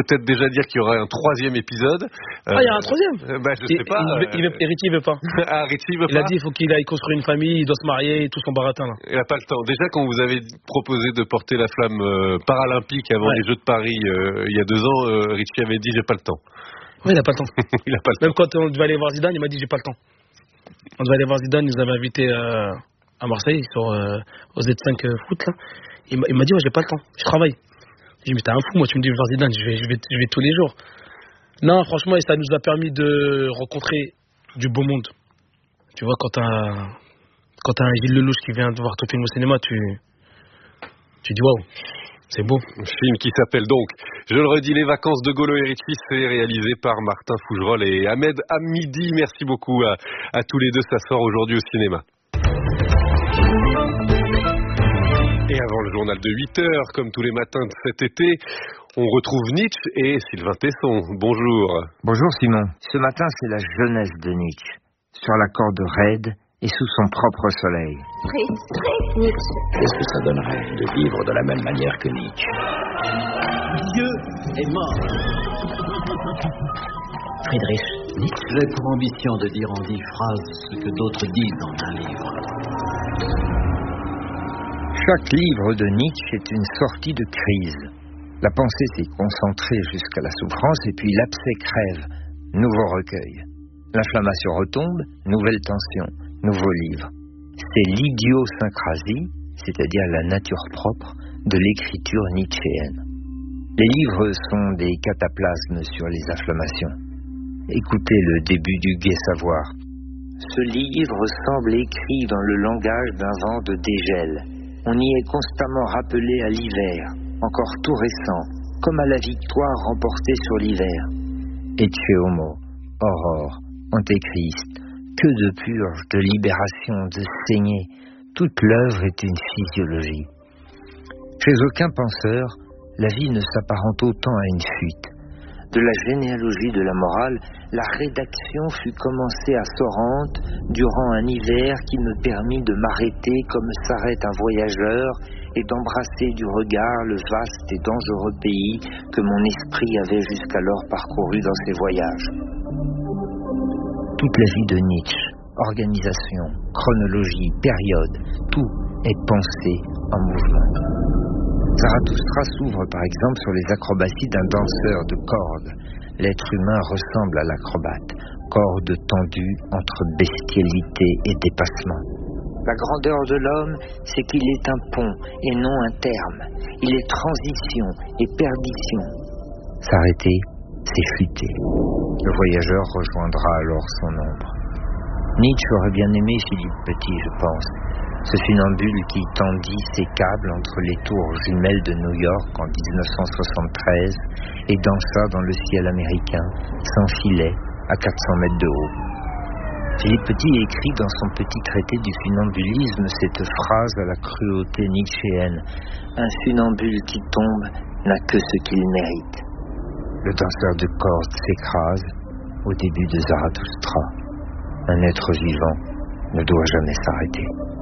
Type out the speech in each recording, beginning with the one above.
peut-être déjà dire qu'il y aura un 3e épisode. Il y a un 3e. Je sais pas. Richie veut pas. Richie veut pas. Il a dit il faut qu'il aille construire une famille, il doit se marier et tout son baratin là. Il a pas le temps. Déjà quand vous avez proposé de porter la flamme paralympique avant les Jeux de Paris il y a 2 ans, Richie avait dit j'ai pas le temps. Oui, il a pas le temps. Il a pas le Même temps. quand on devait aller voir Zidane, il m'a dit j'ai pas le temps. On devait aller voir Zidane, il nous avait invités à Marseille au Z5 foot là. Il m'a dit j'ai pas le temps, je travaille. J'ai dit mais t'es un fou, moi tu me dis voir Zidane, je vais tous les jours. Non, franchement, ça nous a permis de rencontrer du beau monde. Tu vois, quand t'as un Gilles Lelouch qui vient de voir ton film au cinéma, tu dis waouh, c'est beau. Un film qui s'appelle donc, je le redis, Les Vacances de Golo et Richie, c'est réalisé par Martin Fougerolles et Ahmed Hamidi. Merci beaucoup à tous les deux, ça sort aujourd'hui au cinéma. Et avant le journal de 8h, comme tous les matins de cet été, on retrouve Nietzsche et Sylvain Tesson. Bonjour. Bonjour Simon. Ce matin, c'est la jeunesse de Nietzsche, sur la corde raide et sous son propre soleil. Fritz Nietzsche. Qu'est-ce que ça donnerait de vivre de la même manière que Nietzsche? Dieu est mort. Friedrich Nietzsche. J'ai pour ambition de dire en 10 phrases ce que d'autres disent dans un livre. Chaque livre de Nietzsche est une sortie de crise. La pensée s'est concentrée jusqu'à la souffrance et puis l'abcès crève. Nouveau recueil. L'inflammation retombe, nouvelle tension, nouveau livre. C'est l'idiosyncrasie, c'est-à-dire la nature propre, de l'écriture nietzschéenne. Les livres sont des cataplasmes sur les inflammations. Écoutez le début du Gai Savoir. Ce livre semble écrit dans le langage d'un vent de dégel. On y est constamment rappelé à l'hiver, encore tout récent, comme à la victoire remportée sur l'hiver. Ecce homo, aurore, antéchrist, que de purge, de libération, de saignée. Toute l'œuvre est une physiologie. Chez aucun penseur, la vie ne s'apparente autant à une fuite. De la généalogie de la morale, la rédaction fut commencée à Sorrente durant un hiver qui me permit de m'arrêter comme s'arrête un voyageur et d'embrasser du regard le vaste et dangereux pays que mon esprit avait jusqu'alors parcouru dans ses voyages. Toute la vie de Nietzsche, organisation, chronologie, période, tout est pensé en mouvement. Zarathustra s'ouvre par exemple sur les acrobaties d'un danseur de cordes. L'être humain ressemble à l'acrobate, cordes tendues entre bestialité et dépassement. La grandeur de l'homme, c'est qu'il est un pont et non un terme. Il est transition et perdition. S'arrêter, c'est chuter. Le voyageur rejoindra alors son ombre. Nietzsche aurait bien aimé Philippe Petit, je pense. Ce funambule qui tendit ses câbles entre les tours jumelles de New York en 1973 et dansa dans le ciel américain, sans filet, à 400 mètres de haut. Philippe Petit écrit dans son petit traité du funambulisme cette phrase à la cruauté nietzschéenne. Un funambule qui tombe n'a que ce qu'il mérite. Le danseur de cordes s'écrase au début de Zarathustra. Un être vivant ne doit jamais s'arrêter.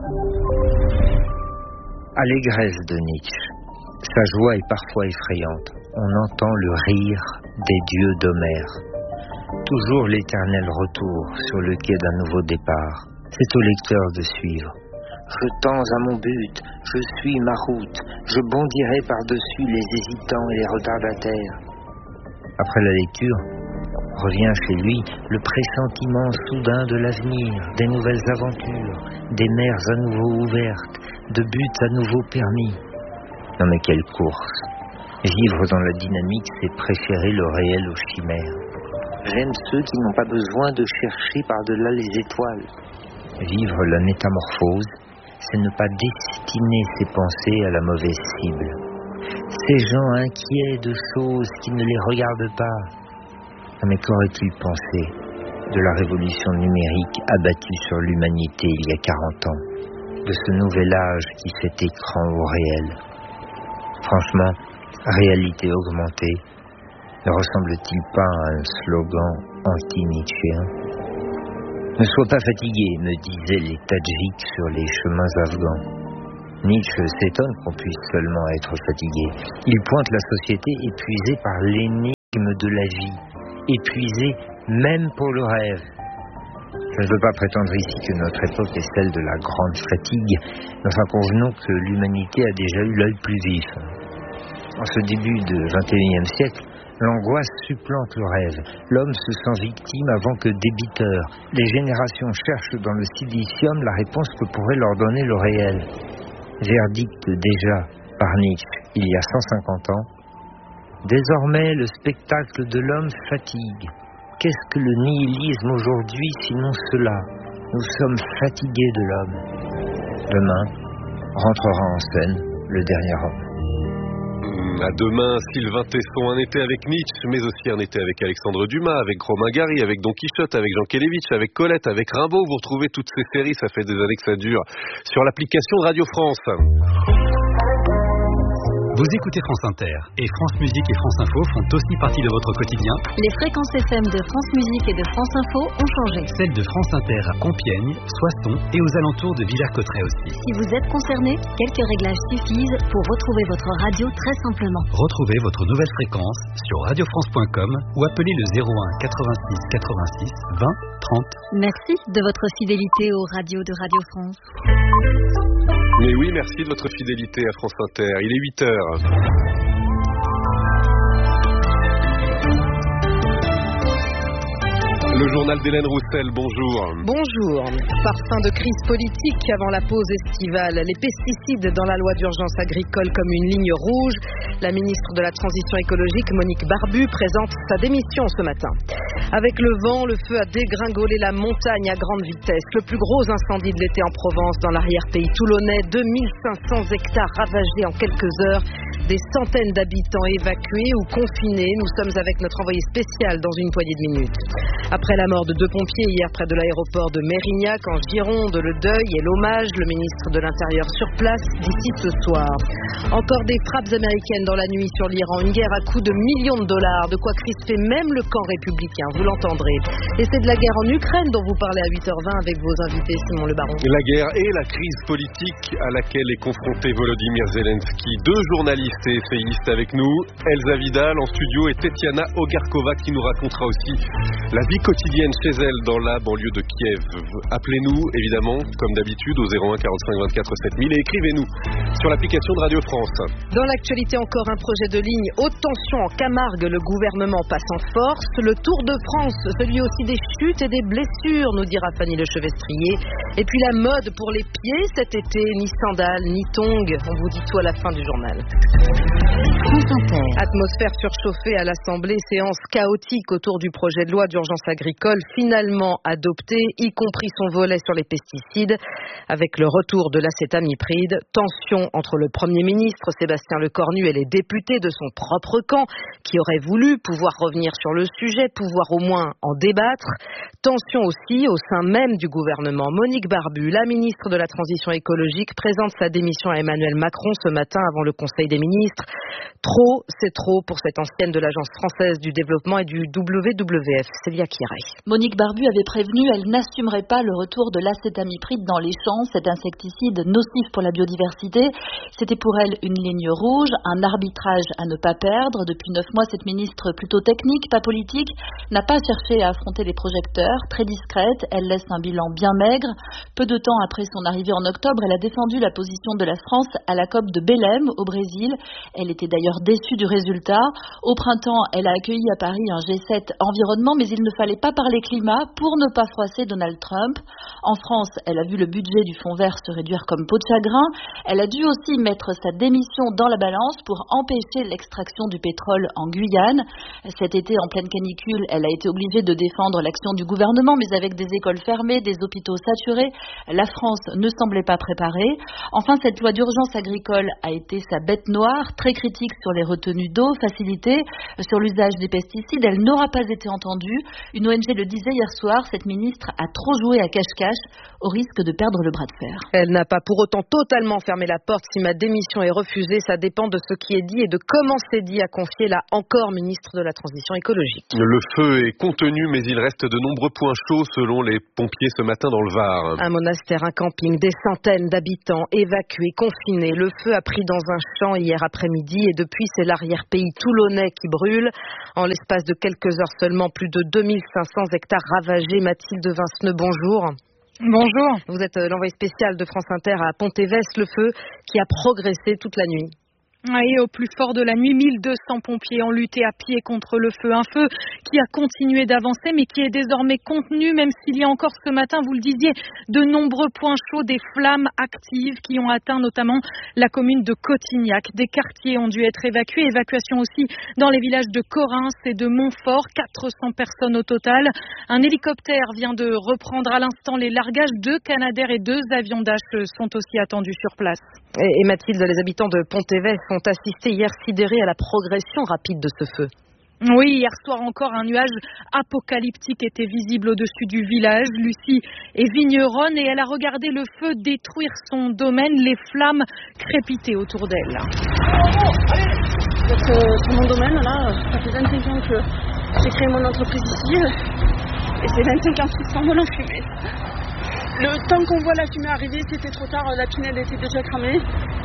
Allégresse de Nietzsche. Sa joie est parfois effrayante. On entend le rire des dieux d'Homère. Toujours l'éternel retour sur le quai d'un nouveau départ. C'est au lecteur de suivre. Je tends à mon but, je suis ma route, je bondirai par-dessus les hésitants et les retardataires. Après la lecture, revient chez lui le pressentiment soudain de l'avenir, des nouvelles aventures, des mers à nouveau ouvertes, de buts à nouveau permis. Non mais quelle course! Vivre dans la dynamique, c'est préférer le réel aux chimères. J'aime ceux qui n'ont pas besoin de chercher par-delà les étoiles. Vivre la métamorphose, c'est ne pas destiner ses pensées à la mauvaise cible. Ces gens inquiets de choses qui ne les regardent pas. Mais qu'aurait-il pensé de la révolution numérique abattue sur l'humanité il y a 40 ans, de ce nouvel âge qui fait écran au réel? Franchement, réalité augmentée, ne ressemble-t-il pas à un slogan anti-nietzschéen? Ne sois pas fatigué, me disaient les Tadjiks sur les chemins afghans. Nietzsche s'étonne qu'on puisse seulement être fatigué. Il pointe la société épuisée par l'aîné rythme de la vie, épuisé même pour le rêve. Je ne veux pas prétendre ici que notre époque est celle de la grande fatigue, mais enfin convenons que l'humanité a déjà eu l'œil plus vif. En ce début du XXIe siècle, l'angoisse supplante le rêve. L'homme se sent victime avant que débiteur. Les générations cherchent dans le silicium la réponse que pourrait leur donner le réel. Verdict déjà par Nietzsche il y a 150 ans. Désormais, le spectacle de l'homme fatigue. Qu'est-ce que le nihilisme aujourd'hui sinon cela? Nous sommes fatigués de l'homme. Demain rentrera en scène le dernier homme. À demain, Sylvain Tesson, un été avec Nietzsche, mais aussi un été avec Alexandre Dumas, avec Romain Gary, avec Don Quichotte, avec Jean Kelevitch, avec Colette, avec Rimbaud. Vous retrouvez toutes ces séries, ça fait des années que ça dure, sur l'application de Radio France. Vous écoutez France Inter et France Musique et France Info font aussi partie de votre quotidien. Les fréquences FM de France Musique et de France Info ont changé. Celles de France Inter à Compiègne, Soissons et aux alentours de Villers-Cotterêts aussi. Si vous êtes concerné, quelques réglages suffisent pour retrouver votre radio très simplement. Retrouvez votre nouvelle fréquence sur radiofrance.com ou appelez le 01 86 86 20 30. Merci de votre fidélité aux radios de Radio France. Mais oui, merci de votre fidélité à France Inter. Il est 8h. Le journal d'Hélène Roussel, bonjour. Bonjour. Parfum de crise politique avant la pause estivale. Les pesticides dans la loi d'urgence agricole comme une ligne rouge. La ministre de la Transition écologique, Monique Barbu, présente sa démission ce matin. Avec le vent, le feu a dégringolé la montagne à grande vitesse. Le plus gros incendie de l'été en Provence, dans l'arrière-pays toulonnais. 2500 hectares ravagés en quelques heures. Des centaines d'habitants évacués ou confinés. Nous sommes avec notre envoyé spécial dans une poignée de minutes. Après la mort de 2 pompiers hier près de l'aéroport de Mérignac en Gironde, le deuil et l'hommage, le ministre de l'Intérieur sur place d'ici ce soir. Encore des frappes américaines dans la nuit sur l'Iran, une guerre à coût de millions de dollars, de quoi crisper même le camp républicain, vous l'entendrez. Et c'est de la guerre en Ukraine dont vous parlez à 8h20 avec vos invités, Simon Le Baron. La guerre et la crise politique à laquelle est confronté Volodymyr Zelensky. 2 journalistes et essayistes avec nous, Elsa Vidal en studio et Tetiana Ogarkova qui nous racontera aussi la vie quotidienne chez elle dans la banlieue de Kiev. Appelez-nous évidemment comme d'habitude au 01 45 24 7000 et écrivez-nous sur l'application de Radio France. Dans l'actualité encore un projet de ligne haute tension en Camargue, le gouvernement passe en force. Le Tour de France, celui aussi des chutes et des blessures, nous dira Fanny Lechevestrier. Et puis la mode pour les pieds cet été, ni sandales, ni tongs. On vous dit tout à la fin du journal. Atmosphère surchauffée à l'Assemblée, séance chaotique autour du projet de loi d'urgence agricole finalement adopté, y compris son volet sur les pesticides, avec le retour de l'acétamipride, tension entre le Premier ministre Sébastien Lecornu et les députés de son propre camp qui auraient voulu pouvoir revenir sur le sujet, pouvoir au moins en débattre, tension aussi au sein même du gouvernement. Monique Barbu, la ministre de la Transition écologique, présente sa démission à Emmanuel Macron ce matin avant le Conseil des ministres. Trop, c'est trop pour cette ancienne de l'Agence française du développement et du WWF, Célia Kirey. Monique Barbu avait prévenu, elle n'assumerait pas le retour de l'acétamipride dans les champs, cet insecticide nocif pour la biodiversité. C'était pour elle une ligne rouge, un arbitrage à ne pas perdre. Depuis 9 mois, cette ministre plutôt technique, pas politique, n'a pas cherché à affronter les projecteurs. Très discrète, elle laisse un bilan bien maigre. Peu de temps après son arrivée en octobre, elle a défendu la position de la France à la COP de Belém, au Brésil. Elle était d'ailleurs déçue du résultat. Au printemps, elle a accueilli à Paris un G7 environnement, mais il ne fallait pas parler climat pour ne pas froisser Donald Trump. En France, elle a vu le budget du fonds vert se réduire comme peau de chagrin. Elle a dû aussi mettre sa démission dans la balance pour empêcher l'extraction du pétrole en Guyane. Cet été, en pleine canicule, elle a été obligée de défendre l'action du gouvernement, mais avec des écoles fermées, des hôpitaux saturés, la France ne semblait pas préparée. Enfin, cette loi d'urgence agricole a été sa bête noire, très critique sur les retenues d'eau facilitées, sur l'usage des pesticides. Elle n'aura pas été entendue. Une ONG l'ONG le disait hier soir, cette ministre a trop joué à cache-cache au risque de perdre le bras de fer. Elle n'a pas pour autant totalement fermé la porte. Si ma démission est refusée, ça dépend de ce qui est dit et de comment c'est dit, a confié la encore ministre de la Transition écologique. Le feu est contenu, mais il reste de nombreux points chauds selon les pompiers ce matin dans le Var. Un monastère, un camping, des centaines d'habitants évacués, confinés. Le feu a pris dans un champ hier après-midi et depuis c'est l'arrière-pays toulonnais qui brûle. En l'espace de quelques heures seulement, plus de 2500 hectares ravagés. Mathilde Vinceneux, bonjour. Bonjour. Vous êtes l'envoyé spécial de France Inter à Pontévès, le feu qui a progressé toute la nuit. Oui, au plus fort de la nuit, 1200 pompiers ont lutté à pied contre le feu. Un feu qui a continué d'avancer, mais qui est désormais contenu, même s'il y a encore ce matin, vous le disiez, de nombreux points chauds, des flammes actives qui ont atteint notamment la commune de Cotignac. Des quartiers ont dû être évacués. Évacuation aussi dans les villages de Corrins et de Montfort. 400 personnes au total. Un hélicoptère vient de reprendre à l'instant les largages. 2 Canadair et 2 avions Dash sont aussi attendus sur place. Et Mathilde, les habitants de Pontévès ont assisté hier sidérés à la progression rapide de ce feu. Oui, hier soir encore, un nuage apocalyptique était visible au-dessus du village. Lucie est vigneronne et elle a regardé le feu détruire son domaine, les flammes crépitaient autour d'elle. Sur mon domaine, là, ça fait 25 ans que j'ai créé mon entreprise ici et c'est 25 ans qu'ils sont dans la fumée. Le temps qu'on voit la fumée arriver, c'était trop tard, la tunnel était déjà cramée.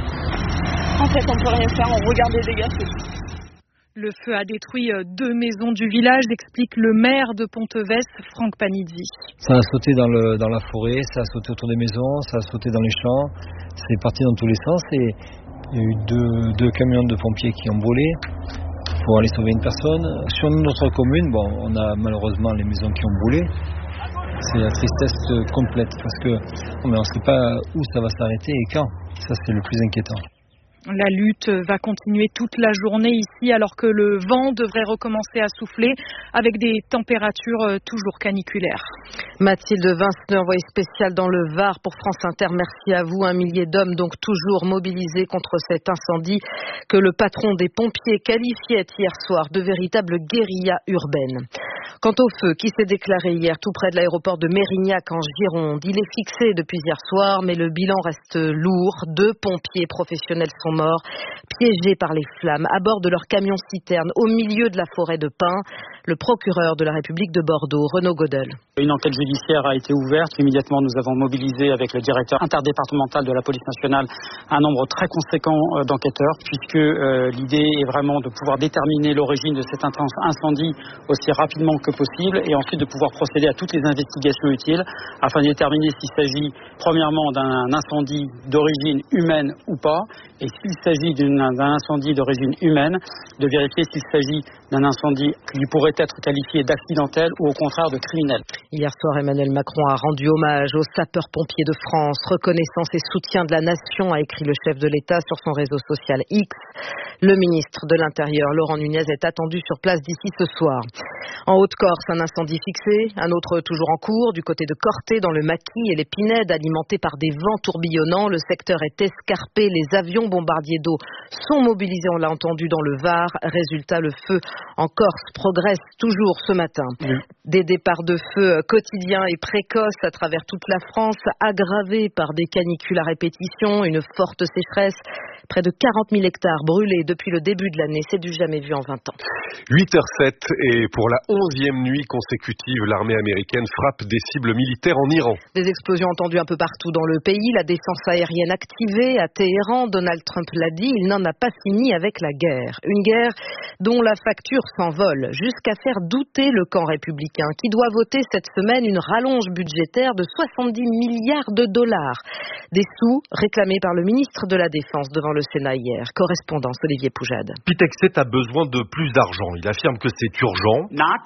En fait, on peut rien faire, on regarde les dégâts, c'est tout. Le feu a détruit 2 maisons du village, explique le maire de Pontévès, Franck Panizzi. Ça a sauté dans la forêt, ça a sauté autour des maisons, ça a sauté dans les champs, c'est parti dans tous les sens et il y a eu deux camions de pompiers qui ont brûlé pour aller sauver une personne. Sur notre commune, on a malheureusement les maisons qui ont brûlé. C'est la tristesse complète parce que on ne sait pas où ça va s'arrêter et quand. Ça, c'est le plus inquiétant. La lutte va continuer toute la journée ici alors que le vent devrait recommencer à souffler avec des températures toujours caniculaires. Mathilde Vinceneux, envoyée spéciale dans le Var pour France Inter. Merci à vous. 1 millier d'hommes donc toujours mobilisés contre cet incendie que le patron des pompiers qualifiait hier soir de véritable guérilla urbaine. Quant au feu qui s'est déclaré hier tout près de l'aéroport de Mérignac en Gironde, il est fixé depuis hier soir, mais le bilan reste lourd. 2 pompiers professionnels sont morts, piégés par les flammes, à bord de leur camion-citerne, au milieu de la forêt de pins. Le procureur de la République de Bordeaux, Renaud Godel. Une enquête judiciaire a été ouverte. Immédiatement, nous avons mobilisé avec le directeur interdépartemental de la police nationale un nombre très conséquent d'enquêteurs, puisque l'idée est vraiment de pouvoir déterminer l'origine de cet incendie aussi rapidement que possible et ensuite de pouvoir procéder à toutes les investigations utiles afin de déterminer s'il s'agit premièrement d'un incendie d'origine humaine ou pas et s'il s'agit d'un incendie d'origine humaine, de vérifier s'il s'agit d'un incendie qui pourrait être qualifié d'accidentel ou au contraire de criminel. Hier soir, Emmanuel Macron a rendu hommage aux sapeurs-pompiers de France. Reconnaissance et soutien de la nation, a écrit le chef de l'État sur son réseau social X. Le ministre de l'Intérieur, Laurent Nunez, est attendu sur place d'ici ce soir. En Haute-Corse, un incendie fixé, un autre toujours en cours du côté de Corté dans le Maquis et les Pinèdes, alimentés par des vents tourbillonnants. Le secteur est escarpé, les avions bombardiers d'eau sont mobilisés, on l'a entendu, dans le Var. Résultat, le feu en Corse progresse toujours ce matin. Oui. Des départs de feu quotidiens et précoces à travers toute la France, aggravés par des canicules à répétition, une forte sécheresse. Près de 40 000 hectares brûlés depuis le début de l'année, c'est du jamais vu en 20 ans. 8h07 et pour la 11e nuit consécutive, l'armée américaine frappe des cibles militaires en Iran. Des explosions entendues un peu partout dans le pays, la défense aérienne activée à Téhéran. Donald Trump l'a dit, il n'en a pas fini avec la guerre. Une guerre dont la facture s'envole jusqu'à faire douter le camp républicain qui doit voter cette semaine une rallonge budgétaire de 70 milliards de dollars. Des sous réclamés par le ministre de la Défense devant le Sénat hier. Correspondance Olivier Poujade. Pete Hegseth a besoin de plus d'argent. Il affirme que c'est urgent.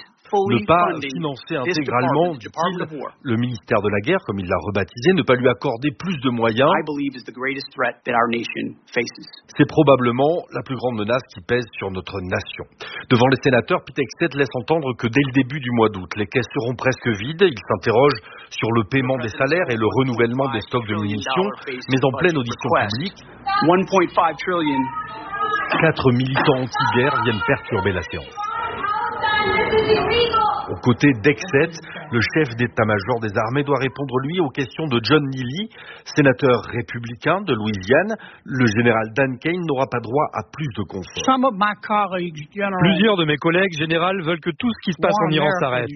Ne pas financer intégralement, dit-il, le ministère de la Guerre, comme il l'a rebaptisé, ne pas lui accorder plus de moyens. C'est probablement la plus grande menace qui pèse sur notre nation. Devant les sénateurs, Pete Hegseth laisse entendre que dès le début du mois d'août, les caisses seront presque vides. Il s'interroge sur le paiement des salaires et le renouvellement des stocks de munitions, mais en pleine audition publique, 4 militants anti-guerre viennent perturber la séance. Aux côtés d'Exet, le chef d'état-major des armées doit répondre, lui, aux questions de John Neely, sénateur républicain de Louisiane. Le général Dan Kane n'aura pas droit à plus de confort. Plusieurs de mes collègues généraux veulent que tout ce qui se passe en Iran s'arrête.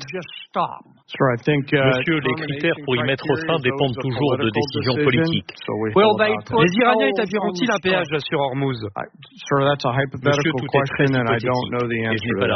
Monsieur, les critères pour y mettre fin dépendent toujours de décisions politiques. Les Iraniens établiront-ils un péage sur Hormuz? Monsieur, tout est très hypothétique et je n'ai pas la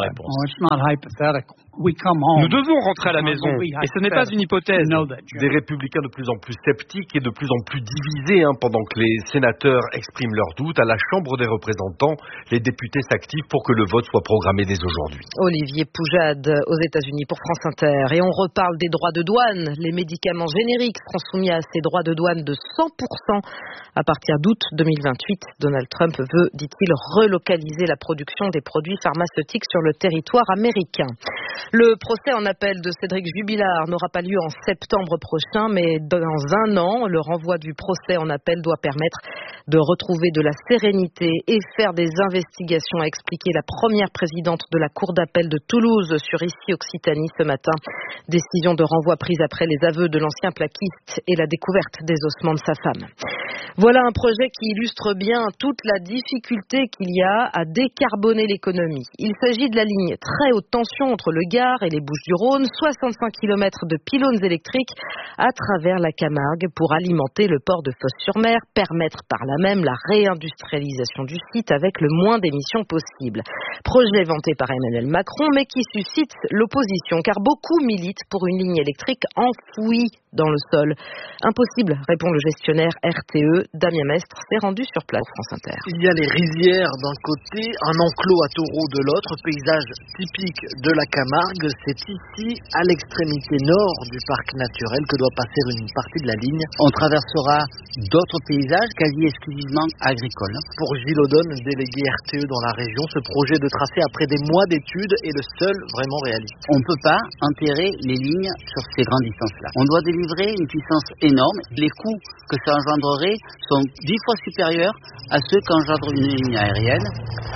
réponse. Nous devons rentrer à la maison, et ce n'est pas une hypothèse. Des républicains de plus en plus sceptiques et de plus en plus divisés, pendant que les sénateurs expriment leurs doutes. À la Chambre des représentants, les députés s'activent pour que le vote soit programmé dès aujourd'hui. Olivier Poujade aux États-Unis pour France Inter. Et on reparle des droits de douane. Les médicaments génériques seront soumis à ces droits de douane de 100% à partir d'août 2028. Donald Trump veut, dit-il, relocaliser la production des produits pharmaceutiques sur le territoire américain. Le procès en appel de Cédric Jubilard n'aura pas lieu en septembre prochain, mais dans un an. Le renvoi du procès en appel doit permettre de retrouver de la sérénité et faire des investigations, a expliqué la première présidente de la Cour d'appel de Toulouse sur Ici Occitanie ce matin. Décision de renvoi prise après les aveux de l'ancien plaquiste et la découverte des ossements de sa femme. Voilà un projet qui illustre bien toute la difficulté qu'il y a à décarboner l'économie. Il s'agit de la ligne très haute tension entre le Gard et les Bouches-du-Rhône, 65 km de pylônes électriques à travers la Camargue pour alimenter le port de Fos-sur-Mer, permettre par là même la réindustrialisation du site avec le moins d'émissions possible. Projet vanté par Emmanuel Macron, mais qui suscite l'opposition, car beaucoup militent pour une ligne électrique enfouie dans le sol. Impossible, répond le gestionnaire RTE. Damien Mestre s'est rendu sur place, France Inter. Il y a les rizières d'un côté, un enclos à taureaux de l'autre, paysage typique de la Camargue. C'est ici, à l'extrémité nord du parc naturel, que doit passer une partie de la ligne. On traversera d'autres paysages quasi exclusivement agricoles. Pour Gilles Audonne, délégué RTE dans la région, ce projet de tracé après des mois d'études est le seul vraiment réaliste. On ne peut pas enterrer les lignes sur ces grandes distances-là. On doit délivrer une puissance énorme. Les coûts que ça engendrerait sont 10 fois supérieurs à ceux qu'engendre une ligne aérienne.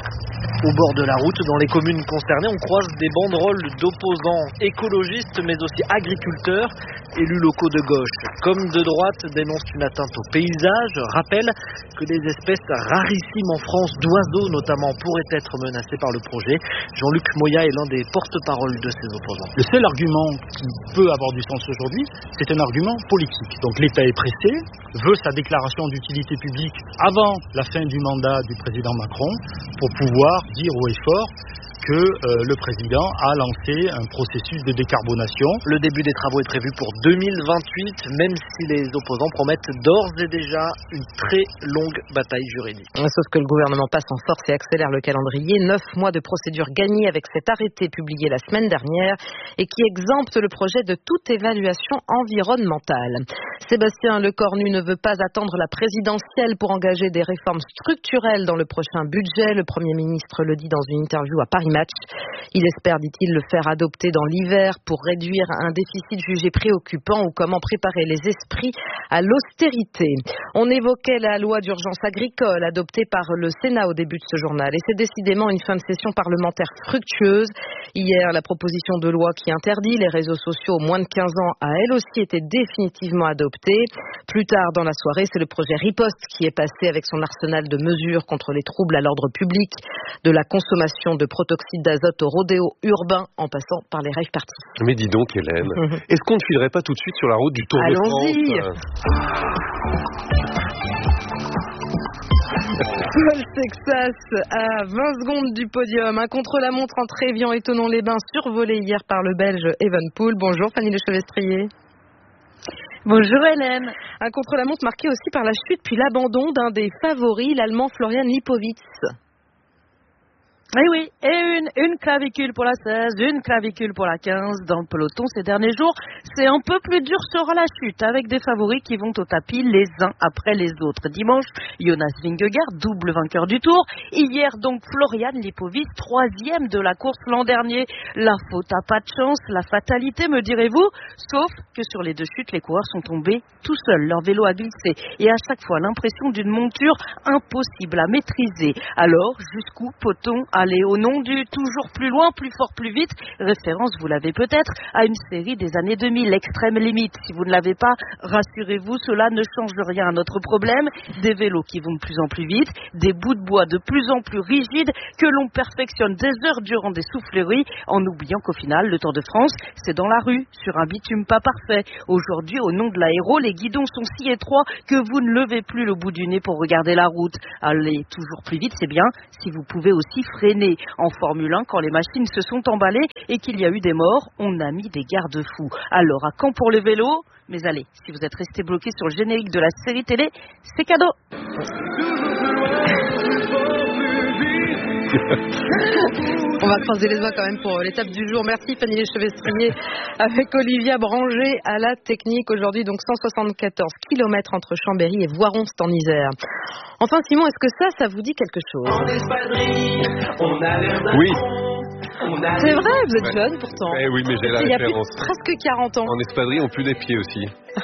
Au bord de la route, dans les communes concernées, on croise des banderoles d'opposants écologistes, mais aussi agriculteurs, élus locaux de gauche comme de droite dénoncent une atteinte au paysage, rappellent que des espèces rarissimes en France, d'oiseaux notamment, pourraient être menacées par le projet. Jean-Luc Moya est l'un des porte-paroles de ces opposants. Le seul argument qui peut avoir du sens aujourd'hui, c'est un argument politique. Donc l'État est pressé, veut sa déclaration d'utilité publique avant la fin du mandat du président Macron pour pouvoir dire haut et fort que le président a lancé un processus de décarbonation. Le début des travaux est prévu pour 2028, même si les opposants promettent d'ores et déjà une très longue bataille juridique. Sauf que le gouvernement passe en force et accélère le calendrier. 9 mois de procédure gagnée avec cet arrêté publié la semaine dernière et qui exempte le projet de toute évaluation environnementale. Sébastien Lecornu ne veut pas attendre la présidentielle pour engager des réformes structurelles dans le prochain budget. Le Premier ministre le dit dans une interview à Paris Match. Il espère, dit-il, le faire adopter dans l'hiver pour réduire un déficit jugé préoccupant ou comment préparer les esprits à l'austérité. On évoquait la loi d'urgence agricole adoptée par le Sénat au début de ce journal et c'est décidément une fin de session parlementaire fructueuse. Hier, la proposition de loi qui interdit les réseaux sociaux aux moins de 15 ans a elle aussi été définitivement adoptée. Plus tard dans la soirée, c'est le projet Riposte qui est passé avec son arsenal de mesures contre les troubles à l'ordre public, de la consommation de protoxyde d'azote au rodéo urbain en passant par les rave parties. Mais dis donc Hélène, est-ce qu'on ne filerait pas tout de suite sur la route du Tour de France? Paul Sexas à 20 secondes du podium. Un contre-la-montre entre Évian et Thonon-les-Bains survolé hier par le Belge Evenepoel. Bonjour Fanny Lechevestrier. Bonjour Hélène. Un contre-la-montre marqué aussi par la chute puis l'abandon d'un des favoris, l'Allemand Florian Lipowitz. Oui, et une clavicule pour la 16, une clavicule pour la 15 dans le peloton ces derniers jours. C'est un peu plus dur sur la chute avec des favoris qui vont au tapis les uns après les autres. Dimanche, Jonas Vingegaard, double vainqueur du Tour. Hier donc Florian Lipowitz, troisième de la course l'an dernier. La faute à pas de chance, la fatalité me direz-vous. Sauf que sur les deux chutes, les coureurs sont tombés tout seuls. Leur vélo a glissé et à chaque fois l'impression d'une monture impossible à maîtriser. Alors, jusqu'où peut-on Allez, au nom du toujours plus loin, plus fort, plus vite, référence, vous l'avez peut-être, à une série des années 2000, Extrême Limite. Si vous ne l'avez pas, rassurez-vous, cela ne change rien à notre problème. Des vélos qui vont de plus en plus vite, des bouts de bois de plus en plus rigides que l'on perfectionne des heures durant des souffleries en oubliant qu'au final, le Tour de France, c'est dans la rue, sur un bitume pas parfait. Aujourd'hui, au nom de l'aéro, les guidons sont si étroits que vous ne levez plus le bout du nez pour regarder la route. Allez, toujours plus vite, c'est bien si vous pouvez aussi freiner. En Formule 1, quand les machines se sont emballées et qu'il y a eu des morts, on a mis des garde-fous. Alors, à quand pour les vélos ? Mais allez, si vous êtes resté bloqué sur le générique de la série télé, c'est cadeau. On va croiser les doigts quand même pour l'étape du jour. Merci Fanny Lechevestrier avec Olivia Branger à la technique. Aujourd'hui, donc 174 km entre Chambéry et Voiron, c'est en Isère. Enfin Simon, est-ce que ça vous dit quelque chose ? Oui. C'est vrai, vous êtes jeune pourtant. Oui, mais j'ai la référence. Il y a presque 40 ans. En espadrille, on pue des pieds aussi.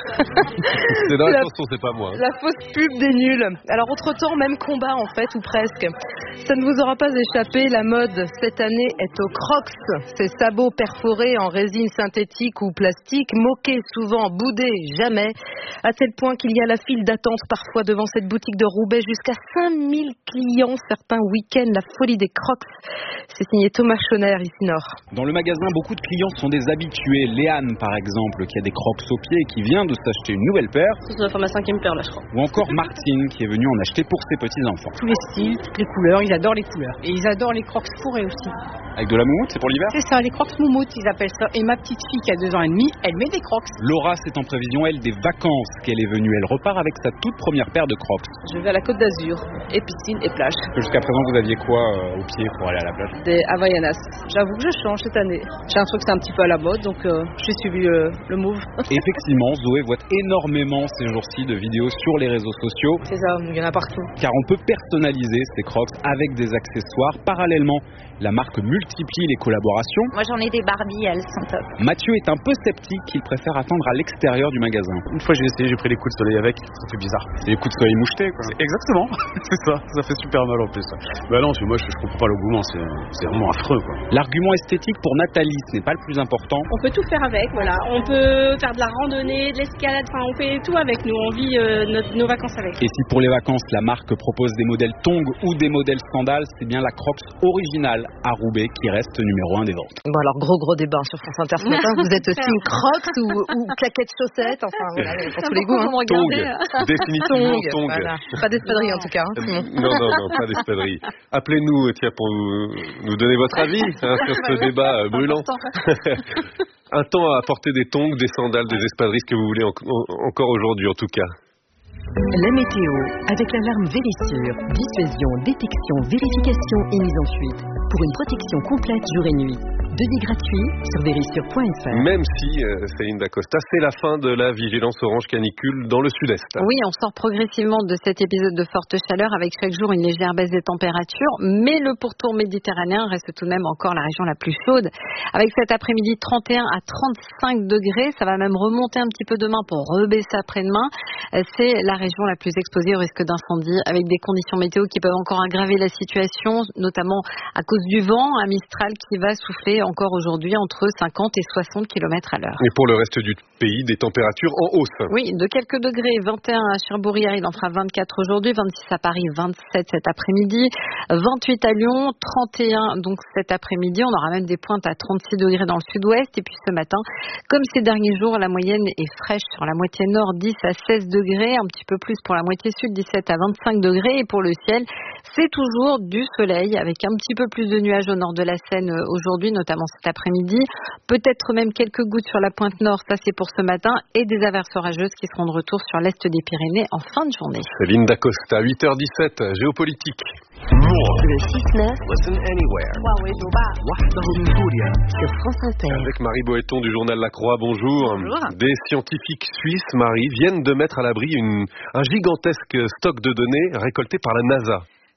C'est dans la chanson, c'est pas moi. La fausse pub des nuls. Alors entre-temps, même combat en fait, ou presque. Ça ne vous aura pas échappé, la mode cette année est aux Crocs. Ces sabots perforés en résine synthétique ou plastique, moqués souvent, boudés jamais, à tel point qu'il y a la file d'attente parfois devant cette boutique de Roubaix, jusqu'à 5000 clients certains week-ends, la folie des Crocs. C'est signé Thomas Schoner, ici Nord. Dans le magasin, beaucoup de clients sont des habitués. Léane, par exemple, qui a des Crocs aux pieds et qui vient de s'acheter une nouvelle paire. Ça doit faire ma 5e paire là, je crois. Ou encore Martine, qui est venue en acheter pour ses petits-enfants. Tous les styles, toutes les couleurs, ils adorent les couleurs. Et ils adorent les Crocs fourrés aussi. Avec de la moumoute, c'est pour l'hiver ? C'est ça, les Crocs moumoute, ils appellent ça. Et ma petite fille qui a 2 ans et demi, elle met des Crocs. Laura, c'est en prévision, elle, des vacances qu'elle est venue. Elle repart avec sa toute première paire de Crocs. Je vais à la Côte d'Azur, et piscine et plage. Jusqu'à présent, vous aviez quoi au pied pour aller à la plage ? Des Havaianas. J'avoue que je change cette année. J'ai l'impression que c'est un petit peu à la mode, donc j'ai suivi le move. Effectivement, Zoé voit énormément ces jours-ci de vidéos sur les réseaux sociaux. C'est ça, il y en a partout. Car on peut personnaliser ces Crocs avec des accessoires. Parallèlement, la marque multiplie les collaborations. Moi j'en ai des Barbie, elles sont top. Mathieu est un peu sceptique, il préfère attendre à l'extérieur du magasin. Une fois j'ai essayé, j'ai pris les coups de soleil avec, ça fait bizarre. Les coups de soleil mouchetés quoi. Exactement, c'est ça fait super mal en plus. Bah non, moi je comprends pas l'engouement, c'est vraiment affreux quoi. L'argument esthétique pour Nathalie, ce n'est pas le plus important. On peut tout faire avec, voilà. On peut faire de la randonnée, de l'escalade, enfin on fait tout avec nous, on vit nos vacances avec. Et si pour les vacances la marque propose des modèles tongs ou des modèles sandales, c'est bien la Crocs originale à Roubaix qui reste numéro 1 des ventes. Bon alors gros débat sur France Inter ce matin, vous êtes team Crocs ou claquettes chaussettes, enfin voilà, pour tous les goûts. Tongs, définitivement tongs. Voilà. Pas d'espadrille en tout cas. Non, pas d'espadrille. Appelez-nous pour nous donner votre avis sur ce débat brûlant. Un temps à apporter des tongs, des sandales, des espadrilles, ce que vous voulez encore aujourd'hui en tout cas. La météo, avec l'alarme Vérissure. Dissuasion, détection, vérification et mise en fuite. Pour une protection complète jour et nuit. Devis gratuit sur vérissure.fr. Même si, Céline Dacosta, c'est la fin de la vigilance orange canicule dans le sud-est. Oui, on sort progressivement de cet épisode de forte chaleur avec chaque jour une légère baisse des températures, mais le pourtour méditerranéen reste tout de même encore la région la plus chaude. Avec cet après-midi 31 à 35 degrés, ça va même remonter un petit peu demain pour rebaisser après-demain. C'est la région la plus exposée au risque d'incendie, avec des conditions météo qui peuvent encore aggraver la situation, notamment à cause du vent, un Mistral qui va souffler encore aujourd'hui entre 50 et 60 km à l'heure. Et pour le reste du pays, des températures en hausse. Oui, de quelques degrés. 21 à Cherbourg-hier, il en fera 24 aujourd'hui, 26 à Paris, 27 cet après-midi, 28 à Lyon, 31 donc cet après-midi. On aura même des pointes à 36 degrés dans le sud-ouest. Et puis ce matin, comme ces derniers jours, la moyenne est fraîche sur la moitié nord, 10 à 16 degrés, un petit peu plus pour la moitié sud, 17 à 25 degrés. Et pour le ciel, c'est toujours du soleil avec un petit peu plus de nuages au nord de la Seine aujourd'hui, notamment cet après-midi. Peut-être même quelques gouttes sur la pointe nord, ça c'est pour ce matin, et des averses orageuses qui seront de retour sur l'est des Pyrénées en fin de journée. Céline Dacosta, 8h17, géopolitique. Le 6-9. Listen anywhere. Sur France Inter. Avec Marie Boëton du journal La Croix, bonjour. Bonjour. Des scientifiques suisses, Marie, viennent de mettre à l'abri un gigantesque stock de données récoltées par la NASA.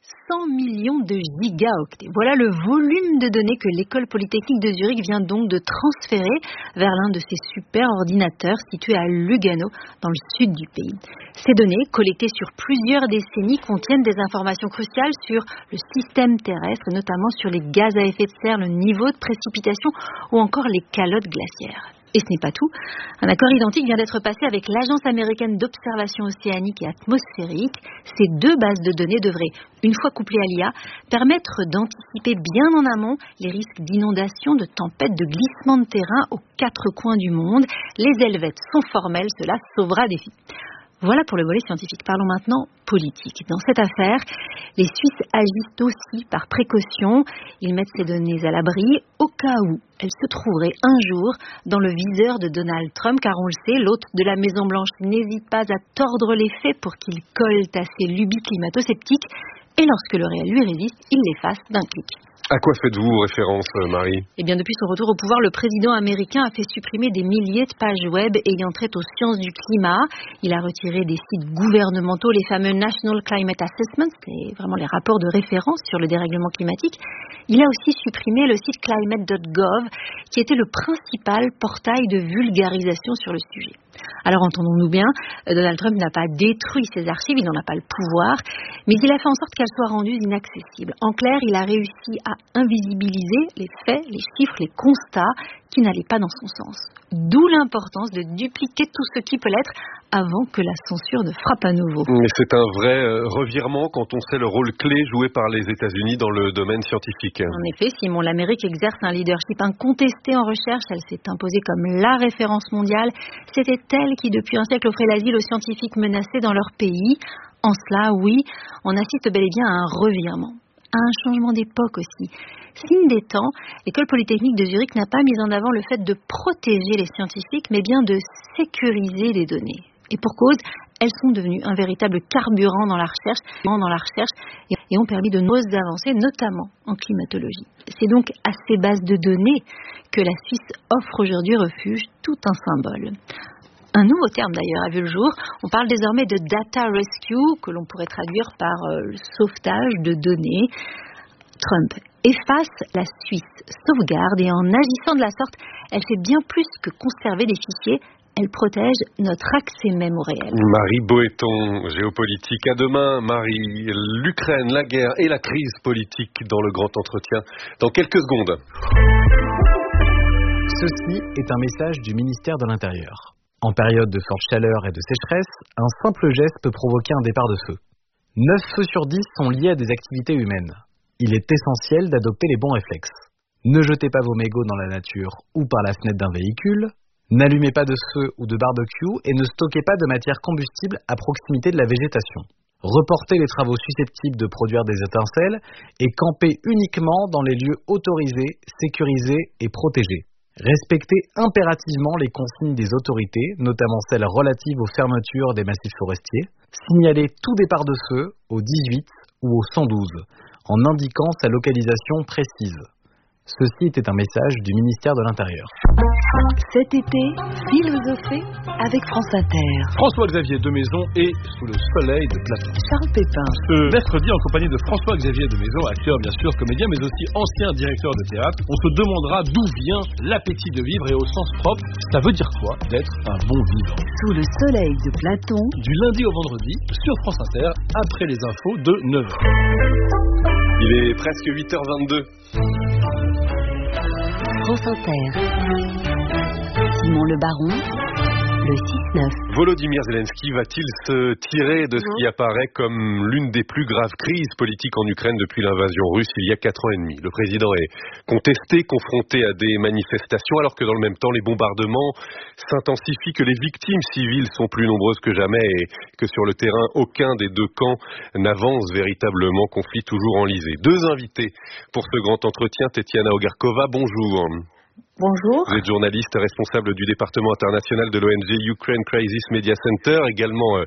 100 millions de gigaoctets. Voilà le volume de données que l'école polytechnique de Zurich vient donc de transférer vers l'un de ses super ordinateurs situé à Lugano, dans le sud du pays. Ces données, collectées sur plusieurs décennies, contiennent des informations cruciales sur le système terrestre, notamment sur les gaz à effet de serre, le niveau de précipitation ou encore les calottes glaciaires. Et ce n'est pas tout. Un accord identique vient d'être passé avec l'Agence américaine d'observation océanique et atmosphérique. Ces deux bases de données devraient, une fois couplées à l'IA, permettre d'anticiper bien en amont les risques d'inondation, de tempêtes, de glissements de terrain aux quatre coins du monde. Les helvètes sont formels, cela sauvera des vies. Voilà pour le volet scientifique. Parlons maintenant politique. Dans cette affaire, les Suisses agissent aussi par précaution. Ils mettent ces données à l'abri au cas où elles se trouveraient un jour dans le viseur de Donald Trump, car on le sait, l'hôte de la Maison-Blanche n'hésite pas à tordre les faits pour qu'il colle à ses lubies climato-sceptiques, et lorsque le réel lui résiste, il l'efface d'un clic. À quoi faites-vous référence, Marie ? Eh bien, depuis son retour au pouvoir, le président américain a fait supprimer des milliers de pages web ayant trait aux sciences du climat. Il a retiré des sites gouvernementaux, les fameux National Climate Assessments, c'est vraiment les rapports de référence sur le dérèglement climatique. Il a aussi supprimé le site climate.gov, qui était le principal portail de vulgarisation sur le sujet. Alors entendons-nous bien, Donald Trump n'a pas détruit ses archives, il n'en a pas le pouvoir, mais il a fait en sorte qu'elles soient rendues inaccessibles. En clair, il a réussi à invisibiliser les faits, les chiffres, les constats qui n'allaient pas dans son sens. D'où l'importance de dupliquer tout ce qui peut l'être avant que la censure ne frappe à nouveau. Mais c'est un vrai revirement quand on sait le rôle clé joué par les États-Unis dans le domaine scientifique. En effet, Simon, l'Amérique exerce un leadership incontesté en recherche. Elle s'est imposée comme la référence mondiale. C'était elle qui, depuis un siècle, offrait l'asile aux scientifiques menacés dans leur pays. En cela, oui, on assiste bel et bien à un revirement, à un changement d'époque aussi. Signe des temps, l'école polytechnique de Zurich n'a pas mis en avant le fait de protéger les scientifiques, mais bien de sécuriser les données. Et pour cause, elles sont devenues un véritable carburant dans la recherche et ont permis de nombreuses avancées, notamment en climatologie. C'est donc à ces bases de données que la Suisse offre aujourd'hui refuge, tout un symbole. Un nouveau terme d'ailleurs a vu le jour. On parle désormais de data rescue, que l'on pourrait traduire par le sauvetage de données. Trump efface, la Suisse sauvegarde, et en agissant de la sorte, elle fait bien plus que conserver des fichiers, elle protège notre accès même au réel. Marie Boëton, géopolitique. À demain, Marie. L'Ukraine, la guerre et la crise politique dans le grand entretien. Dans quelques secondes. Ceci est un message du ministère de l'Intérieur. En période de forte chaleur et de sécheresse, un simple geste peut provoquer un départ de feu. 9 feux sur 10 sont liés à des activités humaines. Il est essentiel d'adopter les bons réflexes. Ne jetez pas vos mégots dans la nature ou par la fenêtre d'un véhicule. N'allumez pas de feu ou de barbecue et ne stockez pas de matière combustible à proximité de la végétation. Reportez les travaux susceptibles de produire des étincelles et campez uniquement dans les lieux autorisés, sécurisés et protégés. Respectez impérativement les consignes des autorités, notamment celles relatives aux fermetures des massifs forestiers. Signalez tout départ de feu au 18 ou au 112, en indiquant sa localisation précise. Ceci était un message du ministère de l'Intérieur. Cet été, philosophez avec France Inter. François-Xavier de Maison est sous le soleil de Platon. Charles Pépin. Ce mercredi, en compagnie de François-Xavier de Maison, acteur bien sûr, comédien, mais aussi ancien directeur de théâtre, on se demandera d'où vient l'appétit de vivre et au sens propre, ça veut dire quoi d'être un bon vivant. Sous le soleil de Platon. Du lundi au vendredi, sur France Inter, après les infos de 9h. Il est presque 8h22. France Inter. Simon Le Baron, le 6-9. Volodymyr Zelensky va-t-il se tirer de ce qui apparaît comme l'une des plus graves crises politiques en Ukraine depuis l'invasion russe il y a 4 ans et demi? Le président est contesté, confronté à des manifestations, alors que dans le même temps, les bombardements s'intensifient, que les victimes civiles sont plus nombreuses que jamais et que sur le terrain, aucun des deux camps n'avance véritablement, conflit toujours enlisé. 2 invités pour ce grand entretien. Tetiana Ogarkova, bonjour. Bonjour. Vous êtes journaliste responsable du département international de l'ONG Ukraine Crisis Media Center, également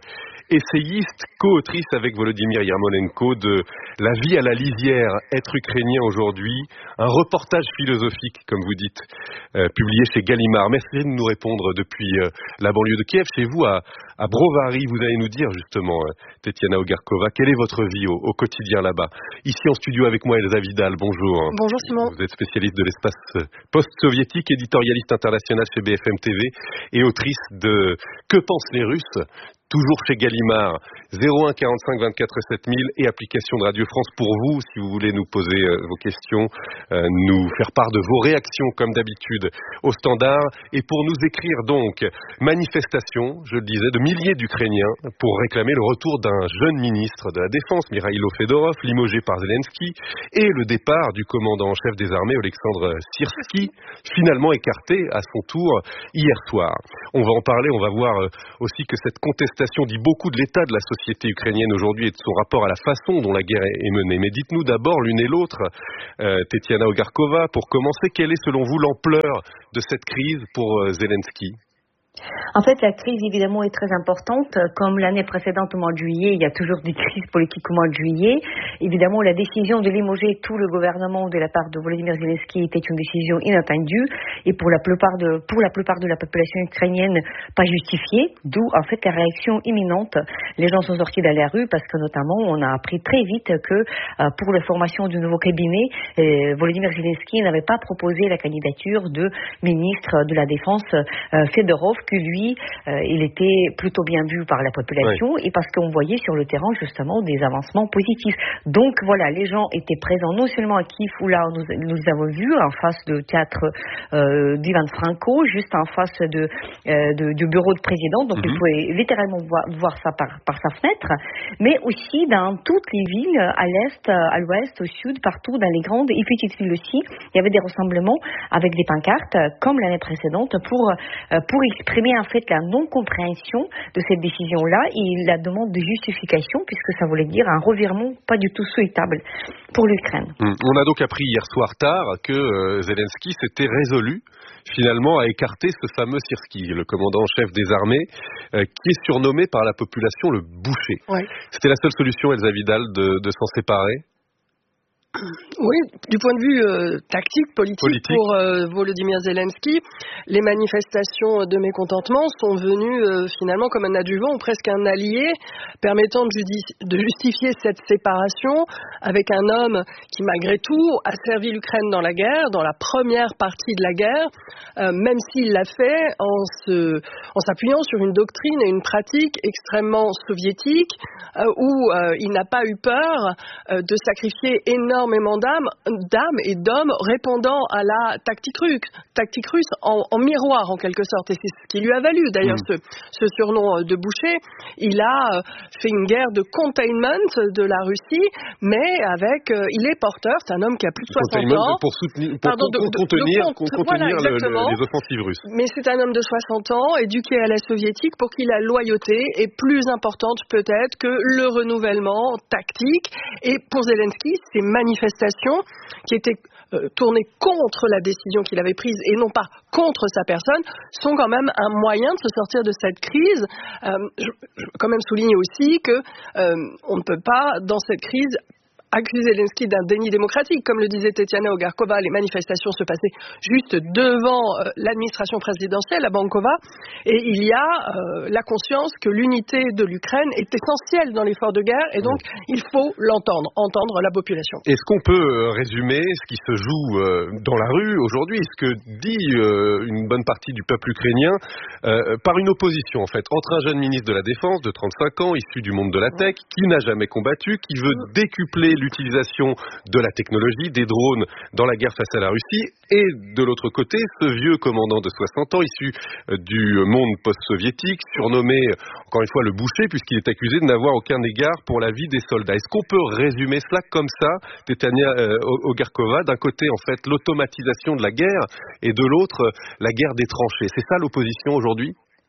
essayiste, co-autrice avec Volodymyr Yarmolenko de La vie à la lisière, être ukrainien aujourd'hui, un reportage philosophique, comme vous dites, publié chez Gallimard. Merci de nous répondre depuis la banlieue de Kiev. Chez vous, à Brovary, vous allez nous dire justement, Tetiana Ogarkova, quelle est votre vie au quotidien là-bas. Ici en studio avec moi, Elsa Vidal, bonjour. Bonjour Simon. Vous êtes spécialiste de l'espace post-soviétique, éditorialiste international chez BFM TV et autrice de Que pensent les Russes ? Toujours chez Gallimard, 01 45 24 7000 et application de Radio France pour vous, si vous voulez nous poser vos questions, nous faire part de vos réactions comme d'habitude au standard. Et pour nous écrire donc, manifestation, je le disais, de milliers d'Ukrainiens pour réclamer le retour d'un jeune ministre de la Défense, Mikhailo Fedorov, limogé par Zelensky, et le départ du commandant en chef des armées, Oleksandr Syrsky, finalement écarté à son tour hier soir. On va en parler, on va voir aussi que cette contestation dit beaucoup de l'état de la société ukrainienne aujourd'hui et de son rapport à la façon dont la guerre est menée. Mais dites-nous d'abord l'une et l'autre, Tetiana Ogarkova, pour commencer, quelle est selon vous l'ampleur de cette crise pour Zelensky ? En fait, la crise, évidemment, est très importante. Comme l'année précédente, au mois de juillet, il y a toujours des crises politiques au mois de juillet. Évidemment, la décision de limoger tout le gouvernement de la part de Volodymyr Zelensky était une décision inattendue et pour la plupart de la population ukrainienne, pas justifiée. D'où, en fait, la réaction imminente. Les gens sont sortis dans la rue parce que, notamment, on a appris très vite que pour la formation du nouveau cabinet, Volodymyr Zelensky n'avait pas proposé la candidature de ministre de la Défense Fedorov, que lui, il était plutôt bien vu par la population, oui. Et parce qu'on voyait sur le terrain justement des avancements positifs. Donc voilà, les gens étaient présents non seulement à Kiev où là nous avons vu en face du théâtre d'Ivan Franko, juste en face du bureau de président, donc il pouvait littéralement voir ça par sa fenêtre, mais aussi dans toutes les villes, à l'est, à l'ouest, au sud, partout, dans les grandes et petites villes aussi, il y avait des rassemblements avec des pancartes comme l'année précédente pour exprimer en fait la non-compréhension de cette décision-là et la demande de justification, puisque ça voulait dire un revirement pas du tout souhaitable pour l'Ukraine. On a donc appris hier soir tard que Zelensky s'était résolu finalement à écarter ce fameux Syrsky, le commandant en chef des armées, qui est surnommé par la population le boucher. Ouais. C'était la seule solution, Elsa Vidal, de s'en séparer ? Oui, du point de vue tactique, politique. Pour Volodymyr Zelensky, les manifestations de mécontentement sont venues finalement comme un adjuvant ou presque un allié permettant de justifier cette séparation avec un homme qui malgré tout a servi l'Ukraine dans la guerre, dans la première partie de la guerre, même s'il l'a fait en s'appuyant sur une doctrine et une pratique extrêmement soviétique où il n'a pas eu peur de sacrifier énormément d'âmes et d'hommes répondant à la tactique russe en miroir en quelque sorte, et c'est ce qui lui a valu d'ailleurs ce surnom de boucher. Il a fait une guerre de containment de la Russie, mais il est porteur, c'est un homme qui a plus de 60 ans pour contenir les offensives russes, mais c'est un homme de 60 ans éduqué à la soviétique pour qui la loyauté est plus importante peut-être que le renouvellement tactique, et pour Zelensky c'est manifestations qui étaient tournées contre la décision qu'il avait prise et non pas contre sa personne, sont quand même un moyen de se sortir de cette crise. Je veux quand même souligner aussi que on ne peut pas, dans cette crise, accuser Zelensky d'un déni démocratique. Comme le disait Tetiana Ogarkova, les manifestations se passaient juste devant l'administration présidentielle à Bankova, et il y a la conscience que l'unité de l'Ukraine est essentielle dans l'effort de guerre, et donc il faut entendre la population. Est-ce qu'on peut résumer ce qui se joue dans la rue aujourd'hui, ce que dit une bonne partie du peuple ukrainien par une opposition en fait, entre un jeune ministre de la Défense de 35 ans, issu du monde de la tech, qui n'a jamais combattu, qui veut décupler l'utilisation de la technologie, des drones dans la guerre face à la Russie, et de l'autre côté, ce vieux commandant de 60 ans, issu du monde post-soviétique, surnommé, encore une fois, le boucher, puisqu'il est accusé de n'avoir aucun égard pour la vie des soldats. Est-ce qu'on peut résumer cela comme ça, Tetiana Ogarkova, d'un côté, en fait, l'automatisation de la guerre, et de l'autre, la guerre des tranchées? C'est ça l'opposition aujourd'hui?